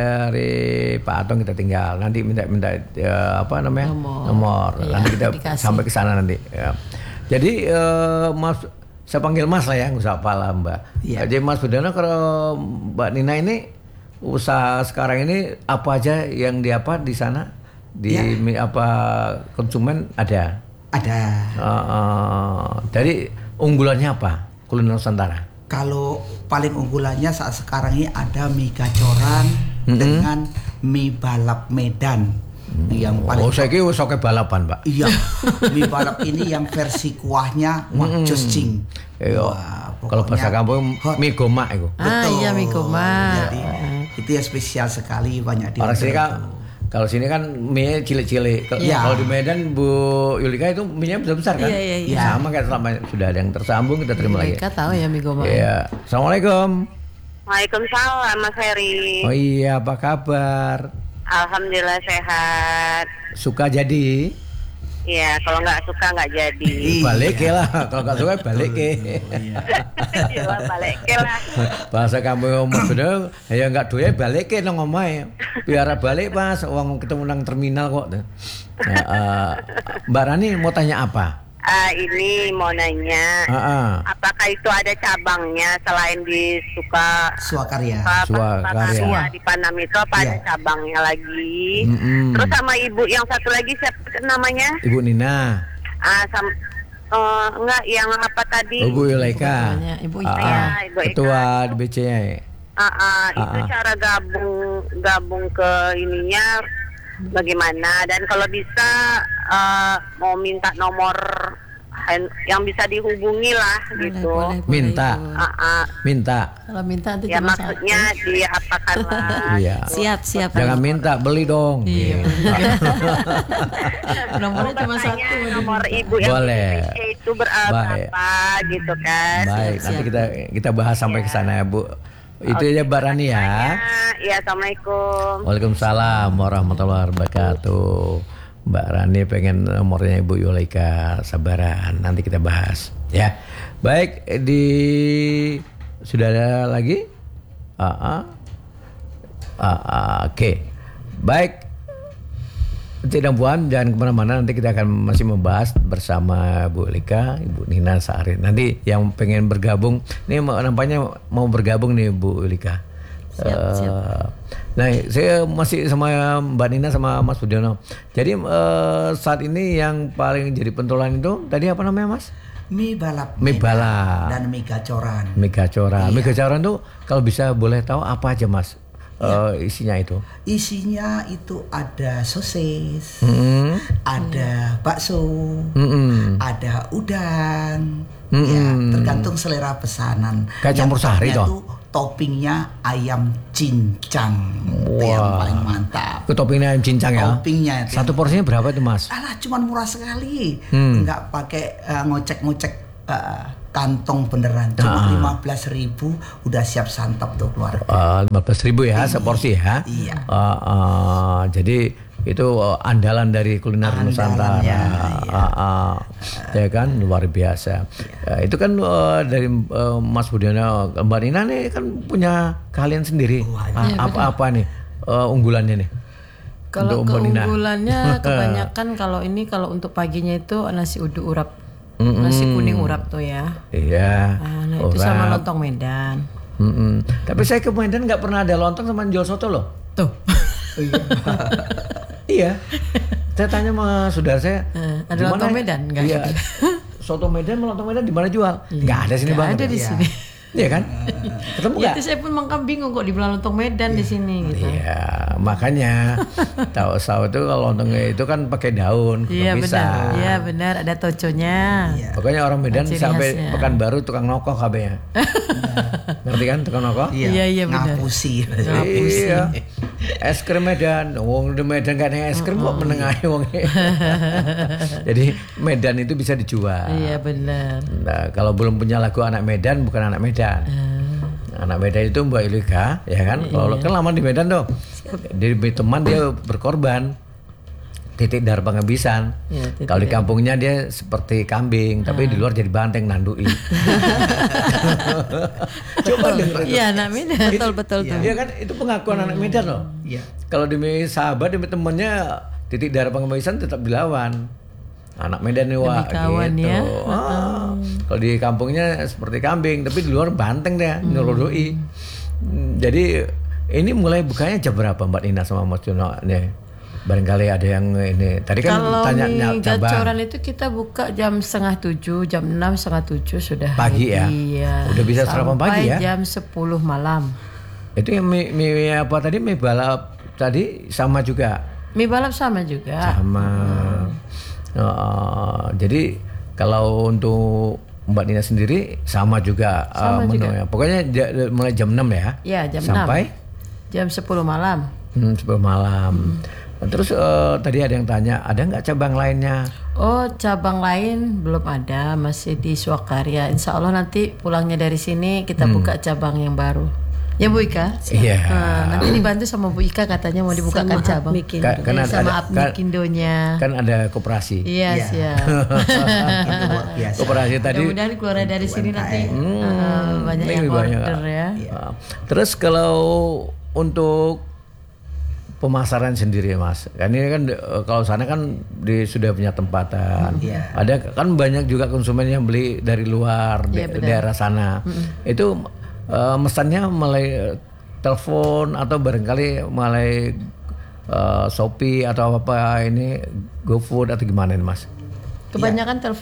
Speaker 2: dari Pak Atong kita tinggal. Nanti minta-minta eh, apa namanya?
Speaker 4: Nomor. Iya,
Speaker 2: Nanti kita
Speaker 4: dikasih.
Speaker 2: sampai ke sana nanti. Ya. Jadi eh, Mas, saya panggil Mas lah ya, nggak usah apalah Mbak.
Speaker 5: Iya.
Speaker 2: Jadi Mas Budiono kalau Mbak Nina ini usaha sekarang ini apa aja yang di apa di sana di
Speaker 5: Iya.
Speaker 2: mi- apa konsumen ada.
Speaker 5: Ada.
Speaker 2: Eh, eh, dari unggulannya apa? Kuliner Nusantara.
Speaker 5: Kalau paling unggulannya saat sekarang ini ada mie gacoran dengan mie balap Medan. Yang paling
Speaker 2: Oh, saya kira wis oke balapan, Pak.
Speaker 5: iya, mie balap ini yang versi kuahnya wah juscing.
Speaker 2: Iya.
Speaker 5: Wah,
Speaker 2: Kalau bahasa
Speaker 5: pokoknya
Speaker 2: kampung
Speaker 5: hot.
Speaker 2: mie gomak itu.
Speaker 4: Ah iya mie koma.
Speaker 5: Jadi itu yang spesial sekali banyak di
Speaker 2: Orang sini
Speaker 5: order
Speaker 2: kan
Speaker 5: itu.
Speaker 2: kalau sini kan mie cilik-cilik. Kalau
Speaker 5: Iya.
Speaker 2: kalau di Medan Bu Yulika itu mie-nya besar-besar kan?
Speaker 3: Iya, iya, iya.
Speaker 2: Sama kayak selama sudah ada yang tersambung kita terima lagi.
Speaker 4: Mereka tahu ya mie koma.
Speaker 2: Iya. Assalamualaikum.
Speaker 6: Waalaikumsalam Mas Heri.
Speaker 2: Oh iya, apa kabar?
Speaker 6: Alhamdulillah sehat.
Speaker 2: Suka jadi?
Speaker 6: Iya, kalau nggak suka nggak jadi.
Speaker 5: Iya.
Speaker 2: Balik ya lah. Kalau nggak suka balik ya.
Speaker 6: Iya, balik ke lah.
Speaker 2: Bahasa kamu Mas Budiono, ya nggak doya balik ke nang omahe. Biar balik Mas, uang ketemu nang terminal kok. Nah, eh, Mbak Rani mau tanya apa?
Speaker 6: Ah, ini mau nanya,
Speaker 2: Ah, ah.
Speaker 6: apakah itu ada cabangnya selain di Suka
Speaker 5: Swakarya.
Speaker 6: apa,
Speaker 2: Swakarya.
Speaker 6: Panamnya, di Panam itu apa ada
Speaker 5: Iya.
Speaker 6: cabangnya lagi?
Speaker 2: Mm-mm.
Speaker 6: Terus sama ibu yang satu lagi siapa namanya?
Speaker 2: Ibu Nina,
Speaker 6: Ah, sam, eh, enggak yang apa tadi?
Speaker 2: oh, Bu Yulaika,
Speaker 4: Namanya Ibu Ika.
Speaker 2: Ah,
Speaker 6: Ya, Ibu Ika.
Speaker 2: ketua D B C-nya.
Speaker 6: Ah, ah, itu
Speaker 2: Ah, ah.
Speaker 6: cara gabung gabung ke ininya bagaimana, dan kalau bisa eh, mau minta nomor hand- yang bisa dihubungi lah
Speaker 3: Boleh,
Speaker 6: gitu.
Speaker 3: boleh, boleh,
Speaker 2: Minta.
Speaker 3: Ibu.
Speaker 6: Ah, ah.
Speaker 2: Minta.
Speaker 4: Kalau minta nanti
Speaker 6: Ya
Speaker 4: cuma
Speaker 6: maksudnya diapakan lah.
Speaker 2: Iya.
Speaker 3: Siap, siap.
Speaker 2: Jangan minta, beli dong.
Speaker 4: Iya.
Speaker 2: Minta.
Speaker 4: satu. Nomornya cuma
Speaker 6: Bertanya
Speaker 4: satu.
Speaker 6: nomor ibu yang
Speaker 2: Boleh.
Speaker 6: di P C itu berapa
Speaker 2: Baik.
Speaker 6: gitu kan.
Speaker 2: Baik,
Speaker 3: Siap,
Speaker 2: nanti
Speaker 3: siap.
Speaker 2: kita kita bahas sampai ke sana ya, Bu. Itu ya Mbak Rani ya.
Speaker 6: Ya, assalamualaikum.
Speaker 2: Waalaikumsalam warahmatullahi wabarakatuh. Mbak Rani pengen nomornya Ibu Yulaika, sabaran, nanti kita bahas ya. Baik, di sudah ada lagi? Ah, ah. Ah, ah, Oke, baik. Tidak Puan, jangan kemana-mana, nanti kita akan masih membahas bersama Bu Lika, Ibu Nina Saarin. Nanti yang pengen bergabung, ini mau- nampaknya mau bergabung nih Bu Lika.
Speaker 3: Siap,
Speaker 2: Eh,
Speaker 3: siap.
Speaker 2: Nah, saya masih sama Mbak Nina sama Mas Budiono. Jadi eh, saat ini yang paling jadi pentolan itu tadi apa namanya, Mas?
Speaker 5: Mie balap
Speaker 2: Mie
Speaker 5: Medan
Speaker 2: balap.
Speaker 5: dan mie gacoran.
Speaker 2: Mega Coran.
Speaker 5: Iya.
Speaker 2: Mega Coran tuh kalau bisa boleh tahu apa aja, Mas? Eh, isinya itu.
Speaker 5: Isinya itu ada sosis,
Speaker 2: Mm-mm.
Speaker 5: ada bakso,
Speaker 2: Mm-mm.
Speaker 5: ada udang.
Speaker 2: Mm-mm.
Speaker 5: Ya, tergantung selera pesanan.
Speaker 2: Kayak campur
Speaker 5: Yang
Speaker 2: sari
Speaker 5: topnya
Speaker 2: toh?
Speaker 5: tuh toppingnya ayam cincang. Itu yang
Speaker 2: Wah.
Speaker 5: paling mantap.
Speaker 2: Ke toppingnya ayam cincang ya.
Speaker 5: Toppingnya itu
Speaker 2: Satu
Speaker 5: yang-
Speaker 2: porsinya berapa itu, Mas?
Speaker 5: Alah, cuman murah sekali.
Speaker 2: Hmm.
Speaker 5: Nggak pakai eh, ngocek-ngocek eh, kantong beneran. Cuma
Speaker 2: Ah.
Speaker 5: lima belas ribu udah siap santap tuh keluarga.
Speaker 2: lima belas ribu ya seporsi ya.
Speaker 5: Iya.
Speaker 2: Eh, eh, jadi itu eh, andalan dari kuliner Nusantara.
Speaker 5: Andalannya, iya.
Speaker 2: Eh, eh, ya kan luar biasa. Eh, itu kan eh, dari eh, Mas Budiono, Mbak Nina nih kan punya kalian sendiri. Ah, apa-apa nih eh, unggulannya nih?
Speaker 4: Kalau
Speaker 2: Untuk Mbak Nina.
Speaker 4: keunggulannya kebanyakan kalau ini kalau untuk paginya itu nasi uduk urap. Nasi kuning urap tuh ya.
Speaker 2: Iya.
Speaker 4: Ah, nah itu sama
Speaker 2: urap.
Speaker 4: lontong Medan.
Speaker 2: Mm-mm. Tapi saya ke Medan nggak pernah ada lontong sama jual soto loh.
Speaker 4: Tuh.
Speaker 2: Iya. Saya tanya sama saudara saya.
Speaker 4: Eh, ada
Speaker 2: "Di mana
Speaker 4: lontong
Speaker 2: ya?"
Speaker 4: Medan? Nggak
Speaker 2: Iya.
Speaker 4: ada.
Speaker 2: Soto Medan, sama lontong Medan di mana jual? Nggak ada sini
Speaker 4: Nggak
Speaker 2: banget.
Speaker 4: ada di
Speaker 2: ya?
Speaker 4: sini.
Speaker 2: Iya kan? Ketemu
Speaker 4: Ya
Speaker 2: nggak?
Speaker 4: itu saya pun mangkam bingung kok dibilang lontong Medan di sini gitu.
Speaker 2: Iya, makanya tahu tahu itu kalau lontongnya itu kan pakai daun,
Speaker 4: Iya
Speaker 2: bisa.
Speaker 4: benar. Iya benar ada toconya.
Speaker 2: Pokoknya orang Medan
Speaker 4: Ciri
Speaker 2: sampai
Speaker 4: khasnya.
Speaker 2: Pekanbaru tukang nokoh kabehnya. Ngerti kan tukang nokoh?
Speaker 4: Iya, iya, benar.
Speaker 5: Ngapusi.
Speaker 2: Iya. Es krim Medan, wong di Medan gak ada es krim kok menengahi wong. Jadi Medan itu bisa dijual.
Speaker 4: Iya benar.
Speaker 2: Nah, kalau belum punya lagu anak Medan bukan anak Medan. Anak Medan itu Mbak Ilika, ya kan? Kalau kan lama di Medan tuh. Di teman dia berkorban. Titik dar pengebisan.
Speaker 4: Ya, titik
Speaker 2: Kalau di kampungnya dia seperti kambing, tapi di luar jadi banteng nandui. Coba dengerin.
Speaker 4: Iya anak Medan.
Speaker 3: Betul, betul tuh.
Speaker 2: Iya kan itu pengakuan anak Medan loh.
Speaker 5: Iya.
Speaker 2: Kalau demi sahabat demi temennya titik darah pengebisan tetap dilawan. Anak Medan nih wah
Speaker 4: kawan
Speaker 2: gitu.
Speaker 4: ya.
Speaker 2: Ah, kalau di kampungnya seperti kambing tapi di luar banteng deh, nyelodoi. Hmm, Jadi ini mulai bukanya jam berapa Mbak Nina sama Mas Jono nih? Barangkali ada yang ini. Tadi kan
Speaker 4: Kalau
Speaker 2: tanya
Speaker 4: mie
Speaker 2: cabang.
Speaker 4: gacoran itu kita buka jam setengah tujuh, jam enam setengah tujuh sudah
Speaker 2: Pagi ya?
Speaker 4: ready, ya.
Speaker 2: Udah bisa sarapan pagi ya?
Speaker 4: Sampai jam sepuluh malam.
Speaker 2: Itu yang mie, mie apa tadi mie balap tadi sama juga.
Speaker 4: Mie balap sama juga.
Speaker 2: Sama. Oh, jadi kalau untuk Mbak Nina sendiri sama juga uh,
Speaker 4: Sama juga.
Speaker 2: menunya. Pokoknya ja- mulai jam enam ya.
Speaker 4: Ya jam
Speaker 2: Sampai
Speaker 4: enam. Jam sepuluh malam.
Speaker 2: hmm, sepuluh malam. Terus uh, tadi ada yang tanya, ada nggak cabang lainnya?
Speaker 4: Oh cabang lain belum ada, masih di Swakarya. Insya Allah nanti pulangnya dari sini kita buka cabang yang baru. Ya Bu Ika.
Speaker 2: Iya.
Speaker 4: Nah, nanti dibantu sama Bu Ika katanya mau dibukakan
Speaker 3: Sama
Speaker 4: cabang.
Speaker 3: Apmikindo.
Speaker 2: Ka- kan
Speaker 4: Eh,
Speaker 2: ada,
Speaker 4: sama
Speaker 2: ada-
Speaker 4: Apmikindonya.
Speaker 2: kan ada koperasi.
Speaker 4: Iya
Speaker 5: Iya.
Speaker 4: siap.
Speaker 5: Itu luar biasa.
Speaker 2: Koperasi tadi.
Speaker 4: Mudah-mudahan keluar dari sini nanti eh, banyak
Speaker 2: ini
Speaker 4: yang
Speaker 2: banyak.
Speaker 4: order ya.
Speaker 2: Uh, Terus kalau untuk pemasaran sendiri Mas, kan ini kan uh, kalau sana kan di, sudah punya tempatan.
Speaker 5: Iya.
Speaker 2: Ada kan banyak juga konsumen yang beli dari luar
Speaker 4: Iya,
Speaker 2: da-
Speaker 4: benar.
Speaker 2: daerah sana. Itu uh, mesannya mulai telepon atau barangkali mulai uh, Shopee atau apa ini GoFood atau gimana nih Mas?
Speaker 4: Kebanyakan telepon Pak.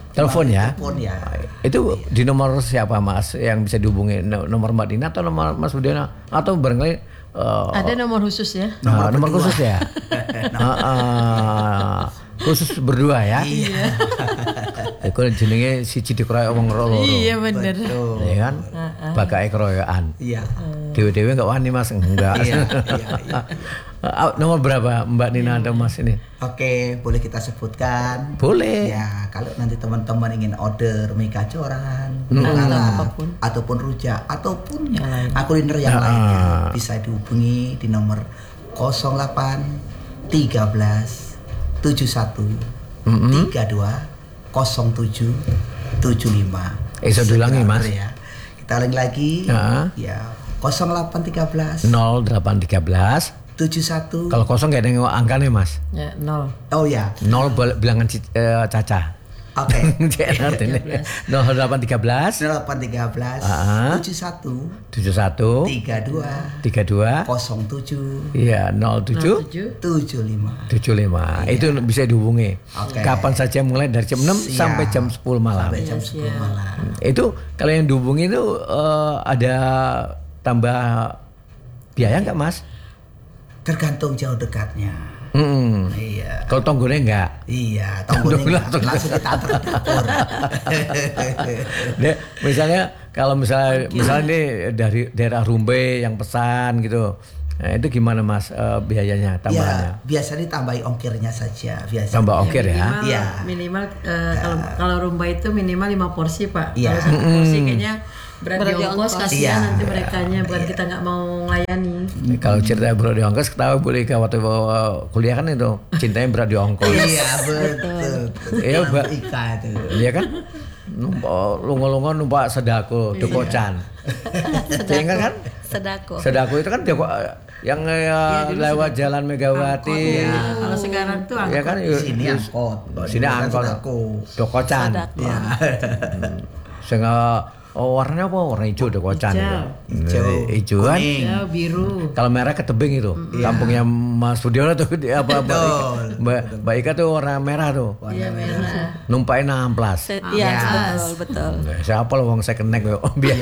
Speaker 2: Telepon ya.
Speaker 5: Telepon ya.
Speaker 2: Itu di nomor siapa Mas yang bisa dihubungi? Nomor Mbak Nina atau nomor Mas Budiono atau barangkali uh,
Speaker 4: Ada nomor khusus ya?
Speaker 2: nomor, nomor
Speaker 5: berdua.
Speaker 2: khusus ya? uh, uh, khusus berdua ya?
Speaker 4: Iya.
Speaker 2: Iku jenenge siji dikeroyok wong loro.
Speaker 4: Iya bener.
Speaker 5: Betul.
Speaker 2: Ya kan? Bakake keroyokan.
Speaker 5: Iya.
Speaker 2: Dewe-dewe enggak wani Mas, enggak.
Speaker 5: Iya, iya, iya.
Speaker 2: Uh, nomor berapa Mbak Nina atau Mas ini?
Speaker 5: Oke, boleh kita sebutkan?
Speaker 2: Boleh.
Speaker 5: Ya, kalau nanti teman-teman ingin order mie kacoran,
Speaker 2: Hmm.
Speaker 5: lalap,
Speaker 4: apapun.
Speaker 5: ataupun rujak, ataupun
Speaker 4: Yang lain.
Speaker 5: kuliner yang
Speaker 2: Ah.
Speaker 5: lainnya, bisa dihubungi di nomor nol delapan tiga belas tujuh satu tiga dua nol tujuh tujuh lima.
Speaker 2: Eh, saya ulangi, Mas.
Speaker 5: Ya. Kita ulangi lagi.
Speaker 2: Ah.
Speaker 5: Ya, nol delapan tiga belas
Speaker 2: nol delapan tiga belas
Speaker 5: tujuh satu.
Speaker 2: Kalau kosong enggak ada yang angkanya Mas.
Speaker 4: Ya, nol.
Speaker 5: Oh ya,
Speaker 2: Nol bal- bilangan ci- eh, Caca.
Speaker 5: oke.
Speaker 2: nol delapan tiga belas
Speaker 5: nol delapan tiga belas
Speaker 2: Ah.
Speaker 5: tujuh satu
Speaker 2: tujuh satu
Speaker 5: tiga dua
Speaker 2: tiga dua
Speaker 5: nol tujuh
Speaker 2: iya nol tujuh
Speaker 4: tujuh.
Speaker 5: tujuh lima.
Speaker 2: tujuh lima itu bisa dihubungi.
Speaker 5: Oke.
Speaker 2: Kapan saja mulai dari jam enam
Speaker 5: Siap.
Speaker 2: sampai jam sepuluh malam.
Speaker 5: Sampai jam sepuluh malam.
Speaker 2: Itu kalau yang dihubungi itu eh, ada tambah biaya nggak Mas?
Speaker 5: Tergantung jauh dekatnya.
Speaker 2: Mm-mm.
Speaker 5: Iya.
Speaker 2: Kalau tonggolnya enggak.
Speaker 5: Iya, tonggonya
Speaker 2: Langsung-
Speaker 5: langsung kita antar ke dapur.
Speaker 2: Dia, misalnya kalau misalnya misalnya nih dari daerah Rumbai yang pesan gitu. Nah, itu gimana Mas eh, biayanya tambahannya?
Speaker 5: Ya, biasa ditambahi ongkirnya saja, biasa.
Speaker 2: Tambah ongkir ya.
Speaker 4: Minimal,
Speaker 5: Iya.
Speaker 4: minimal eh, kalau kalau rumba itu minimal lima porsi Pak.
Speaker 5: Iya.
Speaker 4: Kalau satu porsi kayaknya berat
Speaker 3: Berat
Speaker 4: di
Speaker 3: di
Speaker 4: ongkos,
Speaker 3: ongkos.
Speaker 4: kasihan
Speaker 5: Iya.
Speaker 4: nanti merekanya, bukan kita nggak mau melayani.
Speaker 2: Kalau cerita berat di ongkos ketahui boleh ke waktu uh, kuliah kan itu cintanya berat di ongkos.
Speaker 5: Iya, betul.
Speaker 2: Iya, Mbak.
Speaker 5: Ika itu.
Speaker 2: Iya kan? Numpak lungo-lungo numpak sedako, dokocan. Ingat kan?
Speaker 3: Sedako.
Speaker 2: Sedako itu kan doko, yang uh, lewat jalan Megawati.
Speaker 4: Nah, kalau sekarang tuh
Speaker 2: Iya kan?
Speaker 5: Di sini angkot.
Speaker 2: Sini
Speaker 5: Bukan
Speaker 2: angkot.
Speaker 5: sedako.
Speaker 2: Dokocan.
Speaker 3: Sedako.
Speaker 5: Ya.
Speaker 2: Sehingga oh, warnanya apa? Warna hijau dokocan.
Speaker 4: Hijau.
Speaker 5: Hijau,
Speaker 2: Hijauan.
Speaker 5: kuning.
Speaker 4: ya biru.
Speaker 2: Kalau merah ke tebing itu, kampungnya Mas Budiono tuh di- apa Mbak Ika,
Speaker 5: Betul.
Speaker 2: Mbak, Mbak Ika tuh warna merah tuh,
Speaker 4: Iya merah.
Speaker 2: numpain amplas.
Speaker 3: Se- Iya,
Speaker 5: Yes.
Speaker 3: betul, betul.
Speaker 2: Nah, siapa lo wong second neck yo biar.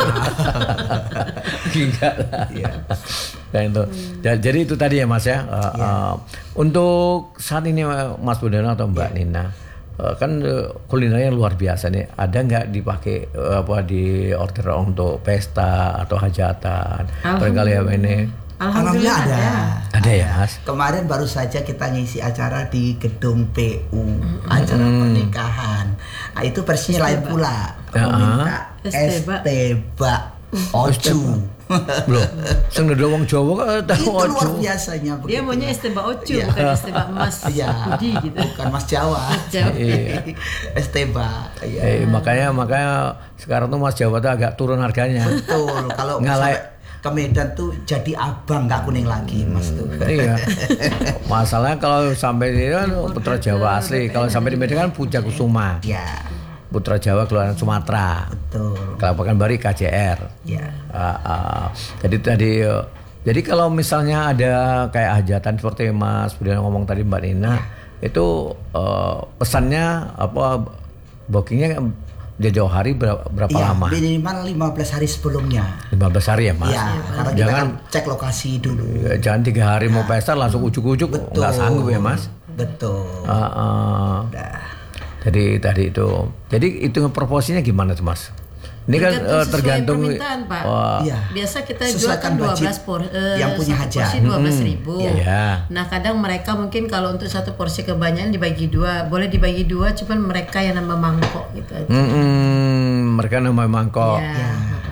Speaker 2: Enggak lah. Dan itu. Ja- Jadi itu tadi ya Mas ya. Uh, uh, untuk saat ini uh, Mas Budiono atau Mbak Nina uh, kan uh, kulinernya luar biasa nih. Ada nggak dipakai uh, apa di order untuk pesta atau hajatan? Barangkali ya ini.
Speaker 4: Alhamdulillah ada.
Speaker 2: Ada ya Mas?
Speaker 5: Kemarin baru saja kita ngisi acara di gedung P U, acara pernikahan. Nah, itu versinya lain pula.
Speaker 2: Ya.
Speaker 5: Meminta
Speaker 4: Esteba.
Speaker 5: Esteba Oju.
Speaker 2: Belum. Sing ngedo wong Jawa kok tahu
Speaker 5: Itu luar
Speaker 2: ojo.
Speaker 5: biasanya
Speaker 4: Dia
Speaker 5: begitu.
Speaker 4: maunya es tembak ocu,
Speaker 5: Iya.
Speaker 4: bukan es tembak emas
Speaker 5: Iya,
Speaker 4: Budi gitu.
Speaker 5: bukan Mas Jawa.
Speaker 4: Jawa.
Speaker 2: Iya.
Speaker 5: Esteba. Iya.
Speaker 2: Eh, makanya makanya sekarang tuh Mas Jawa tuh agak turun harganya.
Speaker 5: Betul. Kalau
Speaker 2: Ngalai-
Speaker 5: sampai ke Medan tuh jadi abang nggak kuning lagi Mas tuh.
Speaker 2: Iya. Masalahnya kalau sampai di kan Putra Jawa asli, kalau sampai di Medan kan Puja Kusuma.
Speaker 5: Ya,
Speaker 2: Putra Jawa keluaran Sumatera.
Speaker 5: betul.
Speaker 2: Kalau Pekanbaru K J R.
Speaker 5: Ya.
Speaker 2: Ah, ah. Jadi tadi eh, jadi kalau misalnya ada kayak hajatan seperti Mas Budiono ngomong tadi Mbak Nina, itu eh, pesannya apa bookingnya jauh hari berapa, berapa
Speaker 5: Iya,
Speaker 2: lama?
Speaker 5: minimal lima belas hari sebelumnya.
Speaker 2: lima belas hari ya Mas?
Speaker 5: Iya, karena kita
Speaker 2: Jangan
Speaker 5: kan cek lokasi dulu.
Speaker 2: ya, jangan tiga hari mau pesta langsung ujuk-ujuk nggak sanggup ya Mas?
Speaker 5: Betul.
Speaker 2: Ah, ah.
Speaker 5: Udah.
Speaker 2: Jadi tadi itu, jadi itu proporsinya gimana tuh Mas? Ini kan
Speaker 4: Tergantung
Speaker 2: eh,
Speaker 4: sesuai
Speaker 2: tergantung.
Speaker 4: permintaan, Pak.
Speaker 2: Wah,
Speaker 5: Iya.
Speaker 4: Biasa kita jual
Speaker 5: Sesuaikan
Speaker 4: kan dua
Speaker 5: budget
Speaker 4: belas por, eh,
Speaker 5: yang punya
Speaker 4: satu
Speaker 5: hajat.
Speaker 4: porsi dua belas ribu.
Speaker 2: Iya.
Speaker 4: Nah kadang mereka mungkin kalau untuk satu porsi kebanyakan dibagi dua, boleh dibagi dua, cuman mereka yang nambah mangkok gitu aja.
Speaker 2: Mm-mm, mereka namanya mangkok.
Speaker 4: Ya.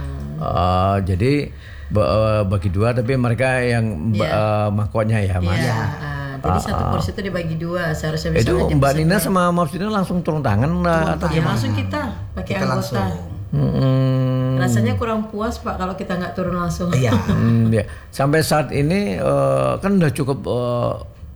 Speaker 2: Eh, jadi ba- eh, bagi dua, tapi mereka yang ba-
Speaker 4: Iya.
Speaker 2: eh, mangkoknya ya Mas.
Speaker 4: Iya. ah, jadi satu porsi itu dibagi dua, seharusnya bisa
Speaker 2: Itu
Speaker 4: aja
Speaker 2: Mbak
Speaker 4: pesan
Speaker 2: Nina
Speaker 4: dua.
Speaker 2: sama Mas Dina langsung turun tangan lah, atau
Speaker 4: Ya
Speaker 2: gimana?
Speaker 4: langsung kita pakai
Speaker 5: Kita
Speaker 4: anggota.
Speaker 5: langsung.
Speaker 2: Mm-mm.
Speaker 4: Rasanya kurang puas Pak kalau kita nggak turun langsung.
Speaker 5: Iya.
Speaker 2: Hmm, ya. Sampai saat ini eh, kan udah cukup eh,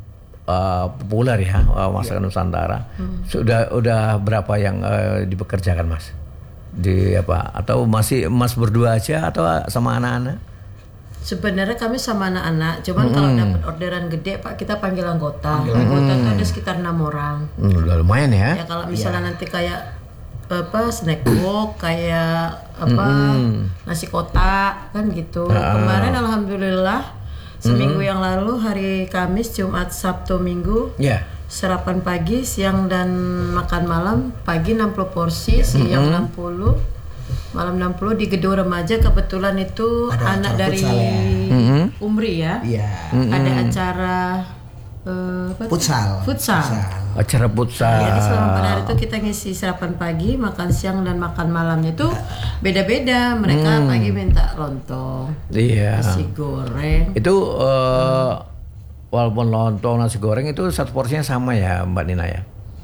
Speaker 2: eh, populer ya eh, masakan Nusantara. Sudah udah berapa yang eh, dipekerjakan Mas? Di apa? Atau masih Mas berdua aja atau sama anak-anak?
Speaker 4: Sebenarnya kami sama anak-anak, cuman kalau dapat orderan gede Pak kita panggil anggota. Anggota itu ada sekitar enam orang.
Speaker 2: Hmm, udah lumayan ya.
Speaker 4: Ya kalau misalnya nanti kayak apa snack box kayak apa
Speaker 2: Mm-mm.
Speaker 4: nasi kotak kan gitu.
Speaker 2: Ah.
Speaker 4: Kemarin alhamdulillah seminggu yang lalu hari Kamis, Jumat, Sabtu, Minggu
Speaker 2: Ya.
Speaker 4: sarapan pagi, siang dan makan malam. Pagi enam puluh porsi, siang enam puluh, malam enam puluh di gedung remaja. Kebetulan itu
Speaker 5: Ada
Speaker 4: anak
Speaker 5: acara
Speaker 4: dari
Speaker 5: futsal ya.
Speaker 2: Mm-mm.
Speaker 4: Umri ya.
Speaker 5: Iya.
Speaker 4: Ada acara eh, apa tuh?
Speaker 5: Futsal.
Speaker 4: Futsal.
Speaker 2: Acara futsal.
Speaker 4: Jadi selama pada hari itu kita ngisi sarapan pagi, makan siang dan makan malamnya itu beda-beda. Mereka pagi minta lontong,
Speaker 2: Iya.
Speaker 4: nasi goreng.
Speaker 2: Itu eh, walaupun lontong nasi goreng itu satu porsinya sama ya Mbak Nina ya.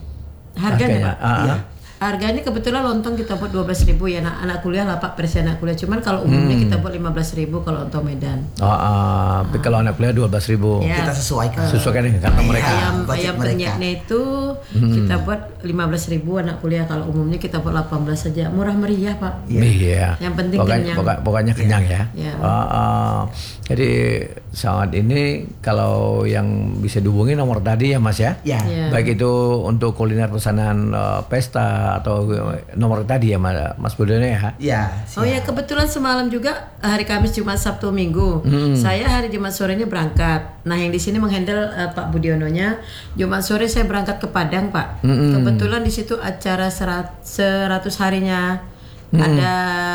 Speaker 4: Harganya Pak?
Speaker 2: Ah,
Speaker 5: Iya.
Speaker 2: ah.
Speaker 4: Harganya kebetulan lontong kita buat dua belas ribu ya, anak, anak kuliah lah Pak, versi anak kuliah. Cuman kalau umumnya kita buat lima belas ribu kalau lontong Medan.
Speaker 2: Oh, ah, tapi kalau anak kuliah dua belas ribu.
Speaker 4: Ya.
Speaker 5: Kita sesuaikan.
Speaker 2: Sesuaikan dengan kantong
Speaker 5: Iya.
Speaker 2: mereka.
Speaker 4: Ayam
Speaker 5: budget
Speaker 4: ayam
Speaker 5: mereka.
Speaker 4: penyetnya itu kita buat lima belas ribu anak kuliah, kalau umumnya kita buat delapan belas saja. Murah meriah Pak.
Speaker 2: Iya.
Speaker 4: Yang penting
Speaker 2: pokoknya,
Speaker 4: kenyang.
Speaker 2: pokok- pokoknya kenyang ya.
Speaker 4: Iya.
Speaker 2: Ah, ah. Jadi saat ini kalau yang bisa dihubungi nomor tadi ya Mas ya.
Speaker 5: Ya.
Speaker 4: Iya.
Speaker 2: Baik itu untuk kuliner pesanan eh, pesta atau nomor tadi ya Mas, Mas Budiono ya.
Speaker 5: Ya.
Speaker 4: Oh ya, kebetulan semalam juga hari Kamis, Jumat, Sabtu, Minggu. Saya hari Jumat sorenya berangkat. Nah, yang di sini menghandle uh, Pak Budiononya. Jumat sore saya berangkat ke Padang, Pak. Kebetulan di situ acara serat, seratus harinya ada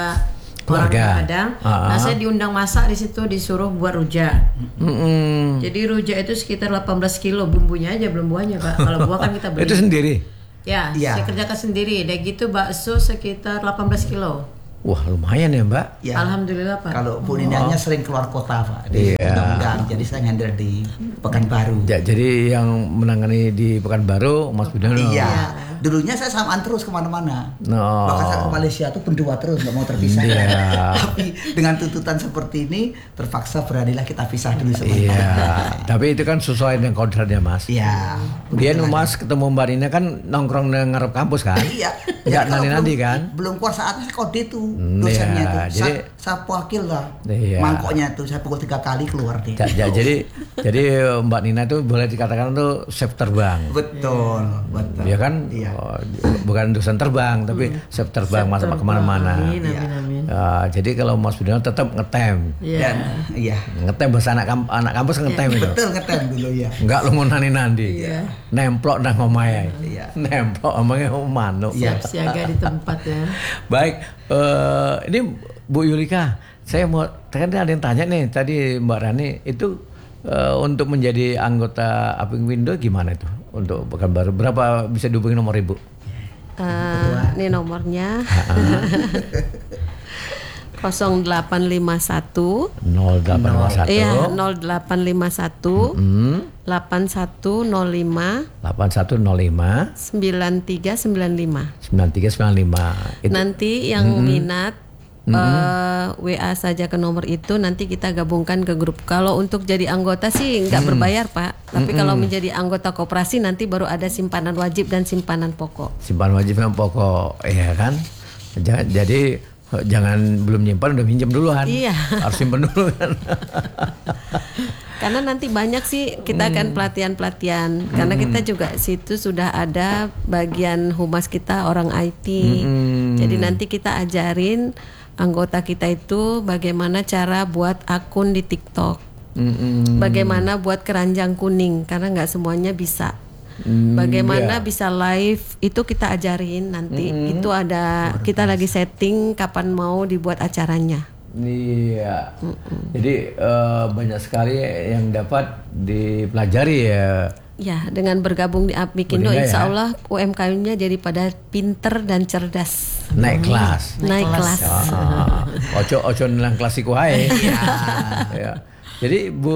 Speaker 4: orang
Speaker 2: Keluarga.
Speaker 4: di Padang.
Speaker 2: Ah.
Speaker 4: Nah, saya diundang masak di situ, disuruh buat rujak.
Speaker 2: Mm-mm.
Speaker 4: Jadi rujak itu sekitar delapan belas kilo, bumbunya aja belum buahnya, Pak. Kalau buah kan kita beli.
Speaker 2: Itu sendiri.
Speaker 4: Ya,
Speaker 5: Iya.
Speaker 4: saya kerjakan sendiri. Dan gitu bakso sekitar delapan belas kilo.
Speaker 2: Wah lumayan ya Mbak.
Speaker 5: Ya.
Speaker 4: Alhamdulillah Pak.
Speaker 5: Kalau Bu Ninanya sering keluar kota Pak, di
Speaker 2: Iya.
Speaker 5: undang-undang. Jadi saya handle di Pekanbaru.
Speaker 2: Ja- jadi yang menangani di Pekanbaru Mas Budiono.
Speaker 5: Iya. Dulunya saya samaan terus kemana-mana.
Speaker 2: No.
Speaker 5: Bahkan saya ke Malaysia tuh berdua terus, nggak mau terpisah.
Speaker 2: Iya.
Speaker 5: Tapi dengan tuntutan seperti ini, terpaksa beranilah kita pisah dulu sebentar.
Speaker 2: Iya. Tapi itu kan sesuai dengan kontraknya Mas.
Speaker 5: Iya.
Speaker 2: Dia Mas ketemu Mbak Nina kan nongkrong di ngarep kampus kan?
Speaker 5: Iya.
Speaker 2: Nggak
Speaker 5: Jadi kalau
Speaker 2: nanti-nanti
Speaker 5: belum-
Speaker 2: kan?
Speaker 5: Belum keluar saatnya saya kode tuh
Speaker 2: Hmm,
Speaker 5: dosennya
Speaker 2: iya.
Speaker 5: tuh.
Speaker 2: Jadi-
Speaker 5: Sa- sapu akil lah.
Speaker 2: Iya.
Speaker 5: Mangkoknya tuh saya pukul tiga kali keluar deh.
Speaker 2: Ja- ja- jadi jadi Mbak Nina itu boleh dikatakan tuh chef terbang.
Speaker 5: Betul, betul.
Speaker 2: Ya kan?
Speaker 5: Iya.
Speaker 2: Oh, bukan dosen terbang tapi chef terbang
Speaker 4: Chef
Speaker 2: masuk
Speaker 4: terbang.
Speaker 2: kemana-mana.
Speaker 4: Amin, amin,
Speaker 5: Iya.
Speaker 4: amin.
Speaker 2: Ah, jadi kalau Mas Budiono tetap ngetem.
Speaker 4: Iya.
Speaker 5: Dan iya.
Speaker 2: Ngetem bahasa anak kamp- anak kampus ngetem itu.
Speaker 5: Betul ngetem dulu ya.
Speaker 2: Enggak lu mau nani-nandi.
Speaker 4: Iya.
Speaker 2: Nemplok nang omahe.
Speaker 5: Iya.
Speaker 2: Nemplok omongnya manuk.
Speaker 5: Iya.
Speaker 4: Siaga di tempat ya.
Speaker 2: Baik, eh, ini Bu Yulika, saya mau kan ada yang tanya nih tadi Mbak Rani itu eh, untuk menjadi anggota Aping Window gimana itu untuk Pekanbaru berapa bisa dihubungi nomor Ibu?
Speaker 3: Eh, ini nomornya nol delapan lima satu
Speaker 2: nol delapan dua satu
Speaker 3: iya nol delapan lima satu
Speaker 2: hmm,
Speaker 3: delapan satu nol lima
Speaker 2: delapan satu nol lima
Speaker 3: sembilan tiga sembilan lima.
Speaker 2: sembilan tiga sembilan lima. Itu
Speaker 3: Nanti yang minat eh, W A saja ke nomor itu, nanti kita gabungkan ke grup. Kalau untuk jadi anggota sih nggak berbayar Pak, tapi kalau menjadi anggota koperasi nanti baru ada simpanan wajib dan simpanan pokok.
Speaker 2: simpan wajib yang pokok, iya kan? Jangan, jadi jangan belum nyimpan udah minjem duluan.
Speaker 3: Iya.
Speaker 2: Harus simpan dulu kan.
Speaker 3: Karena nanti banyak sih kita akan pelatihan-pelatihan. Karena kita juga situ sudah ada bagian humas kita orang I T. Jadi nanti kita ajarin anggota kita itu bagaimana cara buat akun di TikTok.
Speaker 2: Mm-mm.
Speaker 3: Bagaimana buat keranjang kuning karena nggak semuanya bisa.
Speaker 2: Hmm,
Speaker 3: Bagaimana
Speaker 2: iya.
Speaker 3: bisa live itu kita ajarin nanti. Itu ada kita lagi setting kapan mau dibuat acaranya.
Speaker 2: Iya. Jadi eh, banyak sekali yang dapat dipelajari ya.
Speaker 3: Ya, dengan bergabung di Apmikindo,
Speaker 2: Budaya,
Speaker 3: insya
Speaker 2: ya.
Speaker 3: Allah U M K M-nya jadi pada pinter dan cerdas.
Speaker 2: Naik kelas.
Speaker 3: Naik kelas.
Speaker 2: Ah, ojo ojo nang kelas iku ae. Ya. Jadi Bu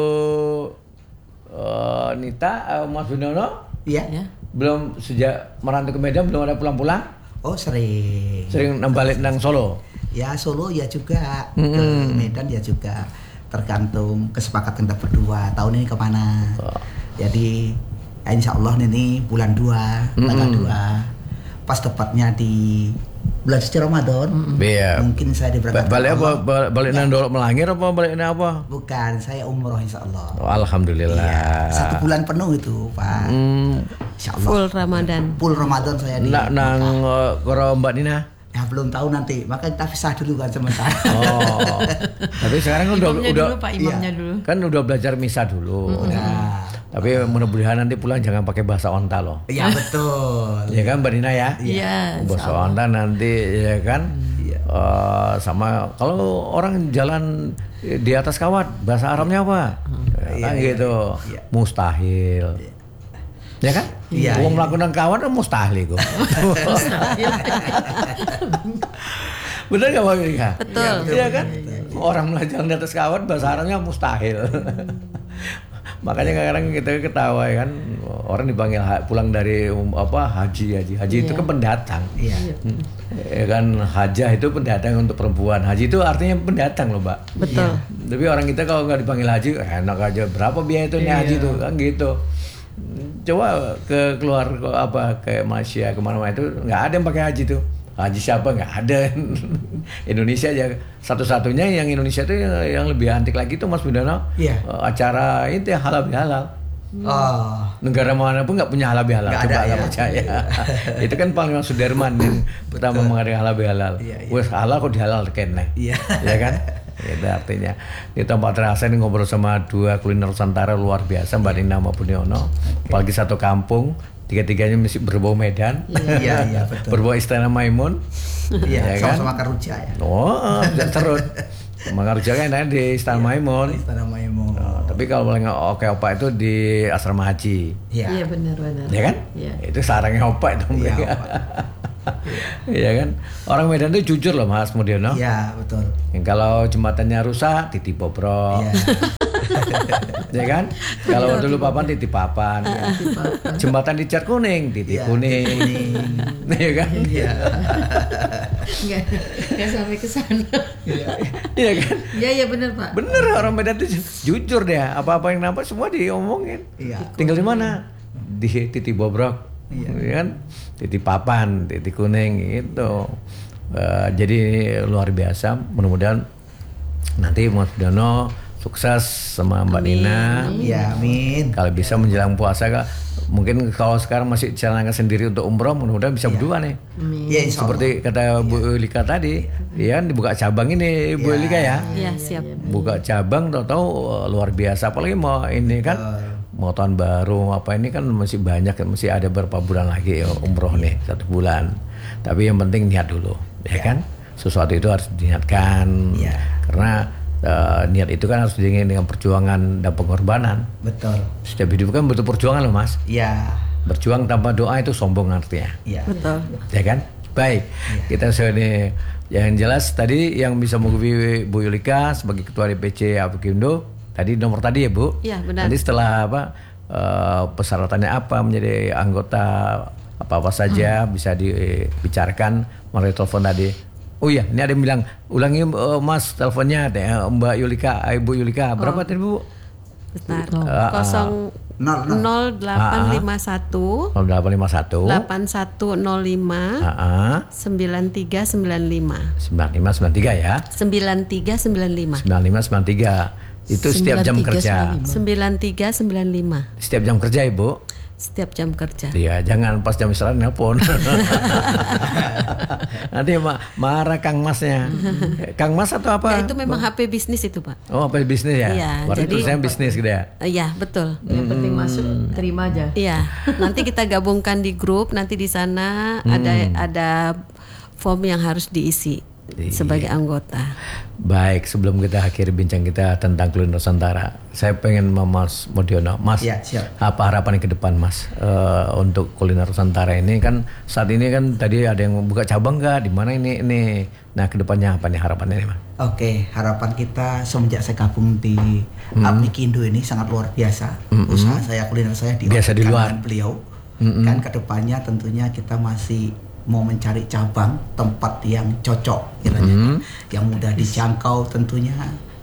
Speaker 2: eh, Nita, eh, Mas Budiono
Speaker 5: Iya.
Speaker 4: Ya.
Speaker 2: belum sejak merantau ke Medan belum ada pulang-pulang?
Speaker 5: Oh sering.
Speaker 2: Sering nang balik nang Solo.
Speaker 5: Ya Solo ya juga, ke Medan ya juga. Tergantung kesepakatan kita berdua tahun ini kemana. Jadi insya Allah ini bulan dua, tanggal dua pas tepatnya di bulan suci Ramadan.
Speaker 2: Iya.
Speaker 5: Mungkin saya diberangkatkan.
Speaker 2: Ba- balik apa?
Speaker 5: Allah.
Speaker 2: Ba- Balik nandol melangir apa balik apa?
Speaker 5: Bukan, saya umroh insya Allah.
Speaker 2: Oh, alhamdulillah.
Speaker 5: Iya, satu bulan penuh itu Pak.
Speaker 2: Hmm,
Speaker 5: Insya Allah.
Speaker 3: Full Ramadan.
Speaker 5: Full Ramadan saya di
Speaker 2: nak nang uh, koro Mbak Nina.
Speaker 5: Ya belum tahu nanti, makanya kita pisah dulu kan sementara.
Speaker 2: Oh. Tapi sekarang kan udah
Speaker 4: Imamnya
Speaker 2: udah
Speaker 4: dulu Pak, imamnya dulu.
Speaker 2: kan udah belajar misa dulu.
Speaker 5: Nah,
Speaker 2: Tapi mudah-mudahan nanti pulang jangan pakai bahasa onta loh.
Speaker 5: iya betul.
Speaker 2: Ya kan Mbak Nina ya?
Speaker 4: Iya.
Speaker 2: Bahasa onta nanti ya kan. Eh, sama kalau orang jalan di atas kawat bahasa Arabnya apa? Ya, kan
Speaker 5: Iya,
Speaker 2: gitu.
Speaker 5: iya.
Speaker 2: Mustahil. Ya kan?
Speaker 5: Iya,
Speaker 2: Wong
Speaker 5: iya.
Speaker 2: melakukan kawan kan mustahil kok. Bener gak Mbak Yulika?
Speaker 3: Betul.
Speaker 2: Iya kan? Orang belajar di atas kawat bahasa Arabnya mustahil. Makanya kadang-kadang kita ketawa ya kan, orang dipanggil ha- pulang dari um, apa haji haji haji itu kan pendatang.
Speaker 5: Iya.
Speaker 2: Hmm. Ya kan hajah itu pendatang untuk perempuan. Haji itu artinya pendatang loh, Mbak.
Speaker 3: Betul.
Speaker 2: Tapi orang kita kalau nggak dipanggil haji, enak aja. Berapa biaya itu nih haji tuh kan gitu. Coba ke keluar ke apa ke Malaysia kemana-mana itu nggak ada yang pakai haji tuh. Haji siapa nggak ada. Indonesia aja satu-satunya yang Indonesia itu yang, yang lebih antik lagi itu Mas Budono.
Speaker 5: Iya.
Speaker 2: Eh, acara itu yang halal bihalal.
Speaker 5: Oh.
Speaker 2: Negara mana pun nggak punya halal bihalal.
Speaker 5: Nggak
Speaker 2: Coba
Speaker 5: ada,
Speaker 2: nggak
Speaker 5: ya.
Speaker 2: percaya. Itu kan Panglima Sudirman yang pertama mengadakan halal bihalal.
Speaker 5: Iya, iya.
Speaker 2: Wes halal kok dihalal kene.
Speaker 5: Iya.
Speaker 2: Ya kan? Itu artinya di tempat terasa ini ngobrol sama dua kuliner Nusantara luar biasa Mbak Nina maupun Yono. Apalagi satu kampung, tiga-tiganya mesti berbau Medan,
Speaker 5: Iya, iya betul.
Speaker 2: berbau Istana Maimun.
Speaker 5: Iya,
Speaker 2: Ya kan?
Speaker 5: sama-sama Karuja ya.
Speaker 2: Oh, bisa terus. Manggaruja kan enak di Istana Maimun.
Speaker 5: Istana Maimun.
Speaker 2: Oh, tapi kalau paling oke opa itu di asrama haji.
Speaker 5: Iya.
Speaker 4: Iya benar-benar.
Speaker 2: Ya kan?
Speaker 4: Iya.
Speaker 2: Itu sarangnya opa itu
Speaker 5: Iya,
Speaker 2: mereka.
Speaker 5: Opa.
Speaker 2: Iya kan? Orang Medan itu jujur loh Mas Mudiono.
Speaker 5: Iya, betul.
Speaker 2: Yang kalau jembatannya rusak titip bobrok.
Speaker 5: Iya.
Speaker 2: Ya kan? Kalau dulu papan titip papan. Jembatan di cat kuning titip
Speaker 5: Iya,
Speaker 2: kuning. Iya kan?
Speaker 5: Iya.
Speaker 4: Enggak, enggak sampai ke sana.
Speaker 2: Iya kan?
Speaker 4: Iya, iya benar, Pak.
Speaker 2: Bener orang Medan itu jujur deh. Apa-apa yang nampak semua diomongin.
Speaker 5: Iya.
Speaker 2: Tinggal di mana? Di titik bobrok.
Speaker 5: Iya.
Speaker 2: Ya kan? Titik papan, titik kuning gitu. Eh, jadi luar biasa. Mudah-mudahan nanti Mas Dono sukses sama Mbak Nina.
Speaker 5: Iya, amin.
Speaker 2: Kalau bisa menjelang puasa Kak, mungkin kalau sekarang masih jalankan sendiri untuk umroh, mudah-mudahan bisa berdua nih.
Speaker 5: Iya, insya Allah.
Speaker 2: Seperti kata Bu Lika tadi, ya kan dibuka cabang ini Bu Lika ya.
Speaker 3: Iya, siap.
Speaker 2: Buka cabang tahu-tahu uh, luar biasa, apalagi mau ini kan mau tahun baru apa ini kan masih banyak, masih ada beberapa bulan lagi ya, umroh nih satu bulan. Tapi yang penting niat dulu, ya kan? Sesuatu itu harus diniatkan,
Speaker 5: Ya.
Speaker 2: karena uh, niat itu kan harus diiringi dengan perjuangan dan pengorbanan.
Speaker 5: Betul.
Speaker 2: Setiap hidup kan butuh perjuangan loh Mas.
Speaker 5: Iya.
Speaker 2: Berjuang tanpa doa itu sombong artinya.
Speaker 5: Iya.
Speaker 3: Betul.
Speaker 2: Ya kan? Baik, kita sudah ini yang jelas tadi yang bisa menghubungi Bu Yulika sebagai Ketua D P C Apikindo. Tadi nomor tadi ya Bu.
Speaker 3: Iya, benar.
Speaker 2: Nanti setelah apa eh, persyaratannya apa menjadi anggota apa-apa saja
Speaker 3: Hmm.
Speaker 2: bisa dibicarakan melalui telepon tadi. Oh iya, ini ada yang bilang ulangi eh, Mas teleponnya deh, Mbak Yulika, Ibu Yulika. Berapa tadi Bu?
Speaker 3: Bentar.
Speaker 2: Ah, ah.
Speaker 3: Kosong
Speaker 5: Nol, nol.
Speaker 3: nol delapan lima satu
Speaker 2: nol delapan lima satu
Speaker 3: delapan satu nol lima
Speaker 2: Heeh.
Speaker 3: sembilan tiga sembilan lima
Speaker 2: sembilan lima sembilan tiga ya.
Speaker 3: sembilan tiga sembilan lima
Speaker 2: sembilan lima sembilan tiga itu setiap jam
Speaker 4: sembilan tiga
Speaker 2: kerja.
Speaker 4: sembilan lima.
Speaker 3: sembilan tiga sembilan lima
Speaker 2: Setiap jam kerja Ibu.
Speaker 3: setiap jam kerja.
Speaker 2: Iya, jangan pas jam istirahat nelpon. Nanti ma marah Kang Masnya. Kang Mas atau apa?
Speaker 3: Ya, itu memang H P bisnis itu Pak.
Speaker 2: Oh, apa bisnis ya?
Speaker 3: Iya,
Speaker 2: Berarti
Speaker 3: jadi-
Speaker 2: tulisannya bisnis gitu ya.
Speaker 3: Eh, Iya betul.
Speaker 4: Yang penting masuk, terima aja.
Speaker 3: Iya, nanti kita gabungkan di grup. Nanti di sana
Speaker 2: Hmm.
Speaker 3: ada ada form yang harus diisi
Speaker 2: Iya.
Speaker 3: sebagai anggota.
Speaker 2: Baik, sebelum kita akhiri bincang kita tentang kuliner Nusantara, saya pengen sama Mas Mudiono, Mas,
Speaker 5: Iya, siap.
Speaker 2: apa harapan ke depan Mas eh, untuk kuliner Nusantara ini kan saat ini kan tadi ada yang buka cabang nggak? Di mana ini ini? Nah, kedepannya apa nih harapannya nih Mas?
Speaker 5: Oke, harapan kita semenjak saya gabung di Apikindo ini sangat luar biasa. Usaha saya, kuliner saya di
Speaker 2: Biasa di luar.
Speaker 5: beliau. Kan kedepannya tentunya kita masih mau mencari cabang tempat yang cocok kiranya, yang mudah dijangkau tentunya.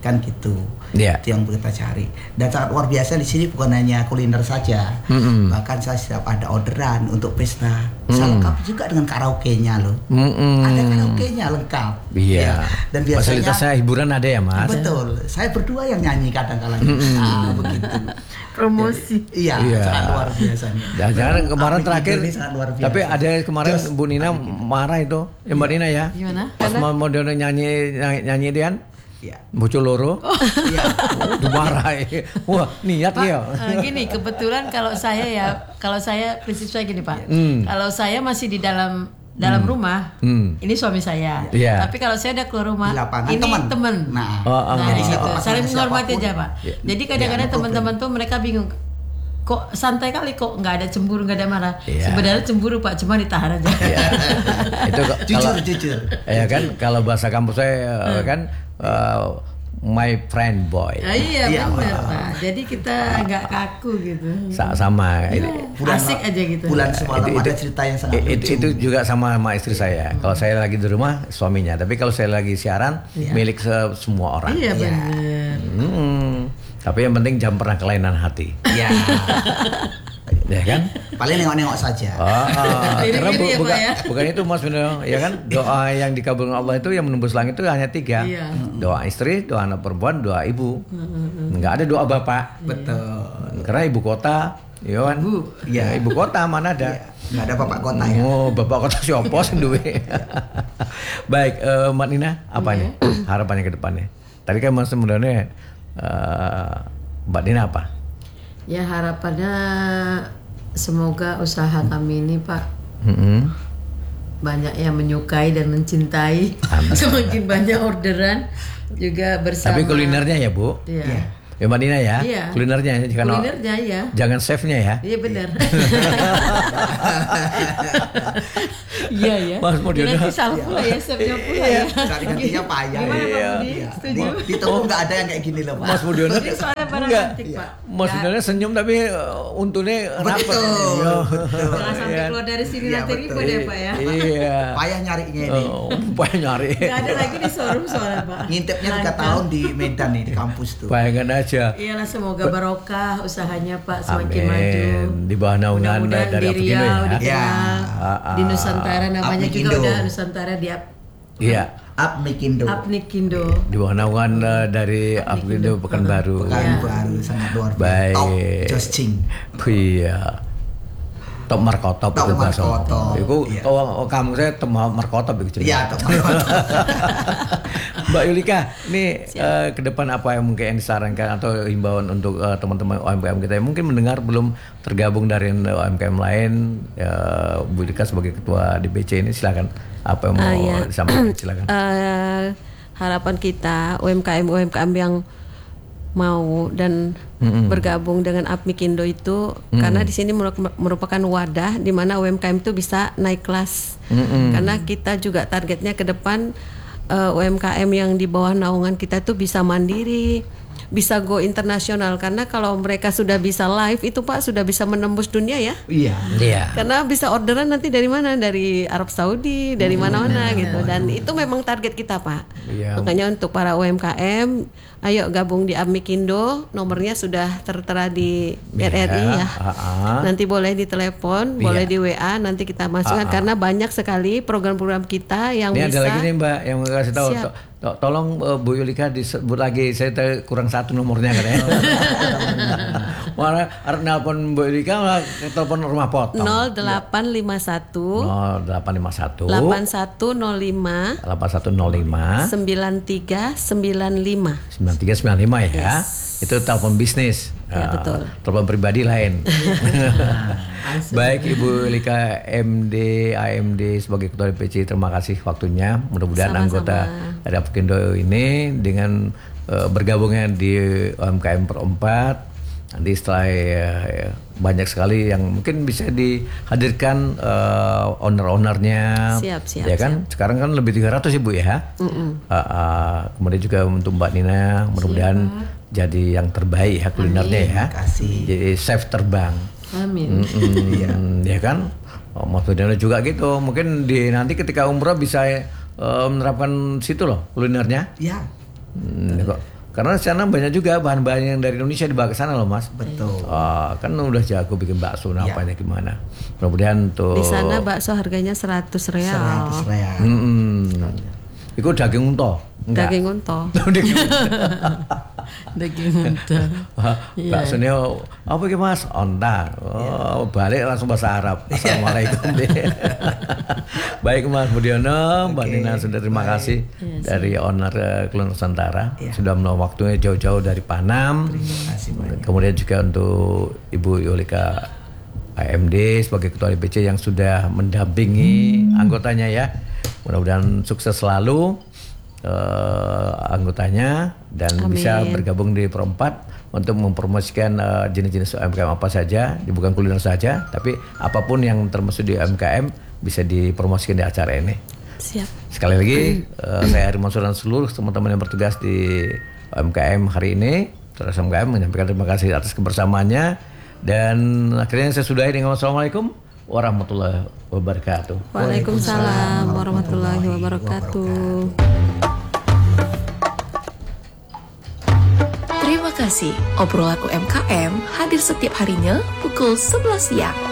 Speaker 5: kan gitu.
Speaker 2: Yeah.
Speaker 5: Itu yang kita cari. Dan sangat luar biasa di sini bukan hanya kuliner saja,
Speaker 2: Mm-mm.
Speaker 5: bahkan saya setiap ada orderan untuk pesta,
Speaker 2: Mm.
Speaker 5: saya lengkap juga dengan karaoke-nya loh.
Speaker 2: Mm-mm.
Speaker 5: Ada karaoke-nya lengkap.
Speaker 2: Iya.
Speaker 5: Ya. Dan biasanya
Speaker 2: fasilitasnya hiburan ada ya Mas?
Speaker 5: betul. Saya berdua yang nyanyi kadang-kala. Ah, begitu.
Speaker 4: Promosi.
Speaker 5: Iya,
Speaker 2: Iya.
Speaker 5: sangat luar biasanya.
Speaker 2: Dan jangan kemarin
Speaker 5: Apik
Speaker 2: terakhir,
Speaker 5: ini sangat luar biasa.
Speaker 2: tapi ada kemarin
Speaker 5: Jos.
Speaker 2: Bu Nina marah itu, ya Mbak Nina ya.
Speaker 4: Gimana?
Speaker 2: Pas mau mau dia nyanyi nyanyi, nyanyi Dian,
Speaker 5: Iya.
Speaker 2: bocor loro,
Speaker 5: Iya.
Speaker 2: udah marah. Wah niat
Speaker 4: Pak,
Speaker 2: ya.
Speaker 4: eh, gini kebetulan kalau saya ya, kalau saya prinsip saya gini Pak,
Speaker 2: Hmm.
Speaker 4: kalau saya masih di dalam dalam rumah,
Speaker 2: Hmm.
Speaker 4: ini suami saya.
Speaker 2: Iya.
Speaker 4: Tapi kalau saya udah keluar rumah,
Speaker 5: Di lapangan
Speaker 4: ini
Speaker 5: teman.
Speaker 4: teman.
Speaker 5: Nah,
Speaker 2: Oh, oh.
Speaker 4: Nah,
Speaker 5: jadi
Speaker 4: gitu.
Speaker 5: siapapun-
Speaker 4: Saling menghormati
Speaker 5: siapapun.
Speaker 4: aja Pak.
Speaker 2: Iya.
Speaker 4: Jadi kadang-kadang
Speaker 5: Iya, no
Speaker 4: teman-teman tuh mereka bingung. Kok santai kali kok nggak ada cemburu nggak ada marah.
Speaker 2: Iya.
Speaker 4: Sebenarnya cemburu Pak, cuma ditahan aja.
Speaker 2: Itu kok-
Speaker 5: Jujur,
Speaker 2: kalau
Speaker 5: jujur.
Speaker 2: ya kan kalau bahasa kampus saya eh, kan eh, my friend boy.
Speaker 4: Ah, iya
Speaker 5: Iya,
Speaker 4: benar
Speaker 5: Pak.
Speaker 4: Pak. Jadi kita nggak kaku gitu.
Speaker 2: Sa- sama ini.
Speaker 4: Asik aja gitu.
Speaker 5: Bulan semalam
Speaker 2: Itu-
Speaker 5: ada
Speaker 2: itu-
Speaker 5: cerita yang sangat
Speaker 2: I-
Speaker 5: lucu.
Speaker 2: itu, itu juga sama sama istri saya. Kalau saya lagi di rumah suaminya, tapi kalau saya lagi siaran milik se- semua orang.
Speaker 4: Iya
Speaker 5: Iya.
Speaker 4: benar.
Speaker 2: Hmm. Tapi yang penting jangan pernah kelainan hati,
Speaker 5: Iya.
Speaker 2: ya kan?
Speaker 5: Paling nengok-nengok saja.
Speaker 2: Oh, oh.
Speaker 4: Ini-
Speaker 2: Karena
Speaker 4: ini
Speaker 2: bu-
Speaker 4: ya, Pak,
Speaker 2: bukan,
Speaker 4: ya?
Speaker 2: bukan itu Mas Bino, ya kan? Doa yang dikabulkan Allah itu yang menembus langit itu hanya tiga.
Speaker 4: Iya.
Speaker 2: Doa istri, doa anak perempuan, doa ibu. Enggak ada doa bapak.
Speaker 5: Betul.
Speaker 2: Karena ibu kota, ya kan?
Speaker 5: Iya.
Speaker 2: Ya, ibu kota mana ada?
Speaker 5: Nggak ada bapak kota ya.
Speaker 2: Oh, bapak kota siapa sih duwe? Baik, eh, Mbak Nina, apa nih harapannya ke depannya? Tadi kan Mas sebenarnya eh, Mbak Nina apa?
Speaker 4: Ya harapannya semoga usaha kami ini Pak
Speaker 2: Mm-mm.
Speaker 4: banyak yang menyukai dan mencintai. Semakin banyak orderan juga bersama.
Speaker 2: Tapi kulinernya ya Bu?
Speaker 4: Iya.
Speaker 5: Iya.
Speaker 2: Ya Mbak Nina ya?
Speaker 4: Iya.
Speaker 2: Kulinernya jangan
Speaker 4: Kulinernya ya.
Speaker 2: jangan chefnya ya?
Speaker 4: Iya benar. Iya ya.
Speaker 2: Mas Mudiono.
Speaker 4: Nanti salah pula ya, chefnya pula ya.
Speaker 5: Cari gantinya payah.
Speaker 4: Gimana Pak
Speaker 2: Iya.
Speaker 4: Budi?
Speaker 5: Iya.
Speaker 4: Setuju?
Speaker 5: Di, di toko nggak ada yang kayak gini loh, Pak.
Speaker 2: Mas Mudiono
Speaker 4: Ini soalnya barang
Speaker 2: enggak.
Speaker 4: antik Pak.
Speaker 2: Mas Mudiono senyum tapi uh, untungnya rapet.
Speaker 5: Betul.
Speaker 2: Iya.
Speaker 4: Jangan sampai
Speaker 2: Iya.
Speaker 4: keluar dari sini
Speaker 5: Iya,
Speaker 4: nanti
Speaker 5: betul.
Speaker 4: ribut ya Pak ya.
Speaker 2: Iya.
Speaker 5: Payah nyarinya ini.
Speaker 2: Oh, payah nyari.
Speaker 4: Gak ada lagi di showroom soalnya Pak.
Speaker 5: Ngintipnya tiga
Speaker 4: Lancar.
Speaker 5: tahun di Medan nih, di kampus tuh.
Speaker 2: Bayangkan aja.
Speaker 4: Iyalah semoga barokah usahanya Pak semakin
Speaker 2: Amin.
Speaker 4: maju.
Speaker 2: Di bawah naungan
Speaker 4: Mudah-mudahan
Speaker 2: dari
Speaker 4: di
Speaker 2: Apikindo
Speaker 4: Riau
Speaker 2: ya.
Speaker 4: dikenal,
Speaker 5: Ya.
Speaker 2: Ah, ah.
Speaker 4: di Nusantara namanya juga
Speaker 5: Apnikindo.
Speaker 4: udah Nusantara di Ap
Speaker 2: Iya.
Speaker 5: Apnikindo.
Speaker 4: Apnikindo.
Speaker 2: Di bawah naungan uh, dari Apikindo Pekanbaru.
Speaker 5: Pekan
Speaker 4: Iya.
Speaker 5: baru sangat luar biasa.
Speaker 2: Baik.
Speaker 5: Top Joscing.
Speaker 2: Iya. Top markotop
Speaker 5: Top
Speaker 2: itu bahasa.
Speaker 5: markotop,
Speaker 2: Iku
Speaker 5: iya.
Speaker 2: oh, oh, kamu saya top markotop itu.
Speaker 5: Iya, top markotop.
Speaker 2: Mbak Yulika, ini eh, ke depan apa yang mungkin yang disarankan atau himbauan untuk eh, teman-teman U M K M kita yang mungkin mendengar belum tergabung dari U M K M lain, ya, Bu Yulika sebagai ketua D B C ini silakan apa yang mau
Speaker 3: Ah, iya.
Speaker 2: disampaikan silakan.
Speaker 3: Eh, harapan kita U M K M U M K M yang mau dan bergabung dengan Apmikindo itu karena di sini meru- merupakan wadah di mana U M K M itu bisa naik kelas. Karena kita juga targetnya ke depan eh, U M K M yang di bawah naungan kita tuh bisa mandiri, bisa go internasional karena kalau mereka sudah bisa live itu Pak sudah bisa menembus dunia ya.
Speaker 5: Iya.
Speaker 2: Iya.
Speaker 3: Karena bisa orderan nanti dari mana? Dari Arab Saudi, dari mana-mana gitu. Dan itu memang target kita, Pak.
Speaker 2: Iya.
Speaker 3: Makanya untuk para U M K M, ayo gabung di Apmikindo. Nomornya sudah tertera di R R I ya.
Speaker 2: ah, ah.
Speaker 3: Nanti boleh ditelepon,
Speaker 2: Iya.
Speaker 3: boleh di W A, nanti kita masukkan karena banyak sekali program-program kita yang
Speaker 2: Ini
Speaker 3: bisa.
Speaker 2: ada lagi nih Mbak yang mau kasih tahu.
Speaker 3: Siap.
Speaker 2: To- to- tolong uh, Bu Yulika disebut lagi. Saya te- kurang satu nomornya katanya. Mana harus nelpon Bu Yulika malah telepon rumah potong.
Speaker 3: nol delapan lima satu
Speaker 2: nol delapan lima satu
Speaker 3: delapan satu nol lima
Speaker 2: delapan satu nol lima
Speaker 3: sembilan tiga sembilan lima.
Speaker 2: sembilan tiga sembilan lima ya. Itu telepon bisnis.
Speaker 3: Ya,
Speaker 2: Ah,
Speaker 3: betul.
Speaker 2: Telepon pribadi lain. Baik Ibu Yulika M D A M D sebagai ketua D P C, terima kasih waktunya. Mudah-mudahan
Speaker 3: Sama-sama.
Speaker 2: anggota dari Apmikindo ini dengan eh, bergabungnya di U M K M perempat nanti setelah ya, ya, banyak sekali yang mungkin bisa dihadirkan eh, owner-ownernya.
Speaker 3: Siap, siap,
Speaker 2: Ya kan? Sekarang kan lebih tiga ratus Ibu ya. Ah, ah, kemudian juga untuk Mbak Nina mudah-mudahan jadi yang terbaik ya kulinernya ya.
Speaker 5: Terima kasih.
Speaker 2: Jadi chef terbang.
Speaker 4: Amin.
Speaker 2: Mm-mm, ya kan? Oh, Mas Budiono juga gitu. Mungkin di nanti ketika umroh bisa eh, menerapkan situ loh kulinernya.
Speaker 5: Ya.
Speaker 2: Hmm, kok Karena di sana banyak juga bahan-bahan yang dari Indonesia dibawa ke sana loh Mas.
Speaker 5: Betul.
Speaker 2: Ah, kan udah jago bikin bakso, nah
Speaker 5: Ya.
Speaker 2: apanya gimana. Mudah-mudahan tuh.
Speaker 3: Di sana bakso harganya seratus real.
Speaker 5: seratus real.
Speaker 2: Hmm. Itu daging unta. Enggak.
Speaker 3: Daging unta.
Speaker 2: Daging unta.
Speaker 4: Daging unta. Iya.
Speaker 2: Baksonya apa iki Mas? Onta. Oh, balik langsung bahasa Arab. Assalamualaikum. Baik Mas Budiono, Mbak
Speaker 5: Oke,
Speaker 2: Nina sudah terima
Speaker 5: baik.
Speaker 2: kasih dari owner uh, Klun Nusantara
Speaker 5: Iya.
Speaker 2: sudah meluangkan waktunya jauh-jauh dari Panam.
Speaker 5: Terima kasih banyak.
Speaker 2: Kemudian juga untuk Ibu Yolika A M D sebagai Ketua D P C yang sudah mendampingi anggotanya ya. Mudah-mudahan sukses selalu uh, anggotanya dan
Speaker 3: Amin.
Speaker 2: bisa bergabung di Pro empat untuk mempromosikan uh, jenis-jenis U M K M apa saja, bukan kuliner saja, tapi apapun yang termasuk di U M K M bisa dipromosikan di acara ini.
Speaker 3: Siap.
Speaker 2: Sekali lagi uh, saya Ari Mansur dan seluruh teman-teman yang bertugas di U M K M hari ini, Terus U M K M menyampaikan terima kasih atas kebersamaannya dan akhirnya saya sudahi dengan wassalamualaikum warahmatullahi wabarakatuh.
Speaker 3: Waalaikumsalam warahmatullahi wabarakatuh.
Speaker 7: Terima kasih. Obrolan U M K M hadir setiap harinya pukul sebelas siang.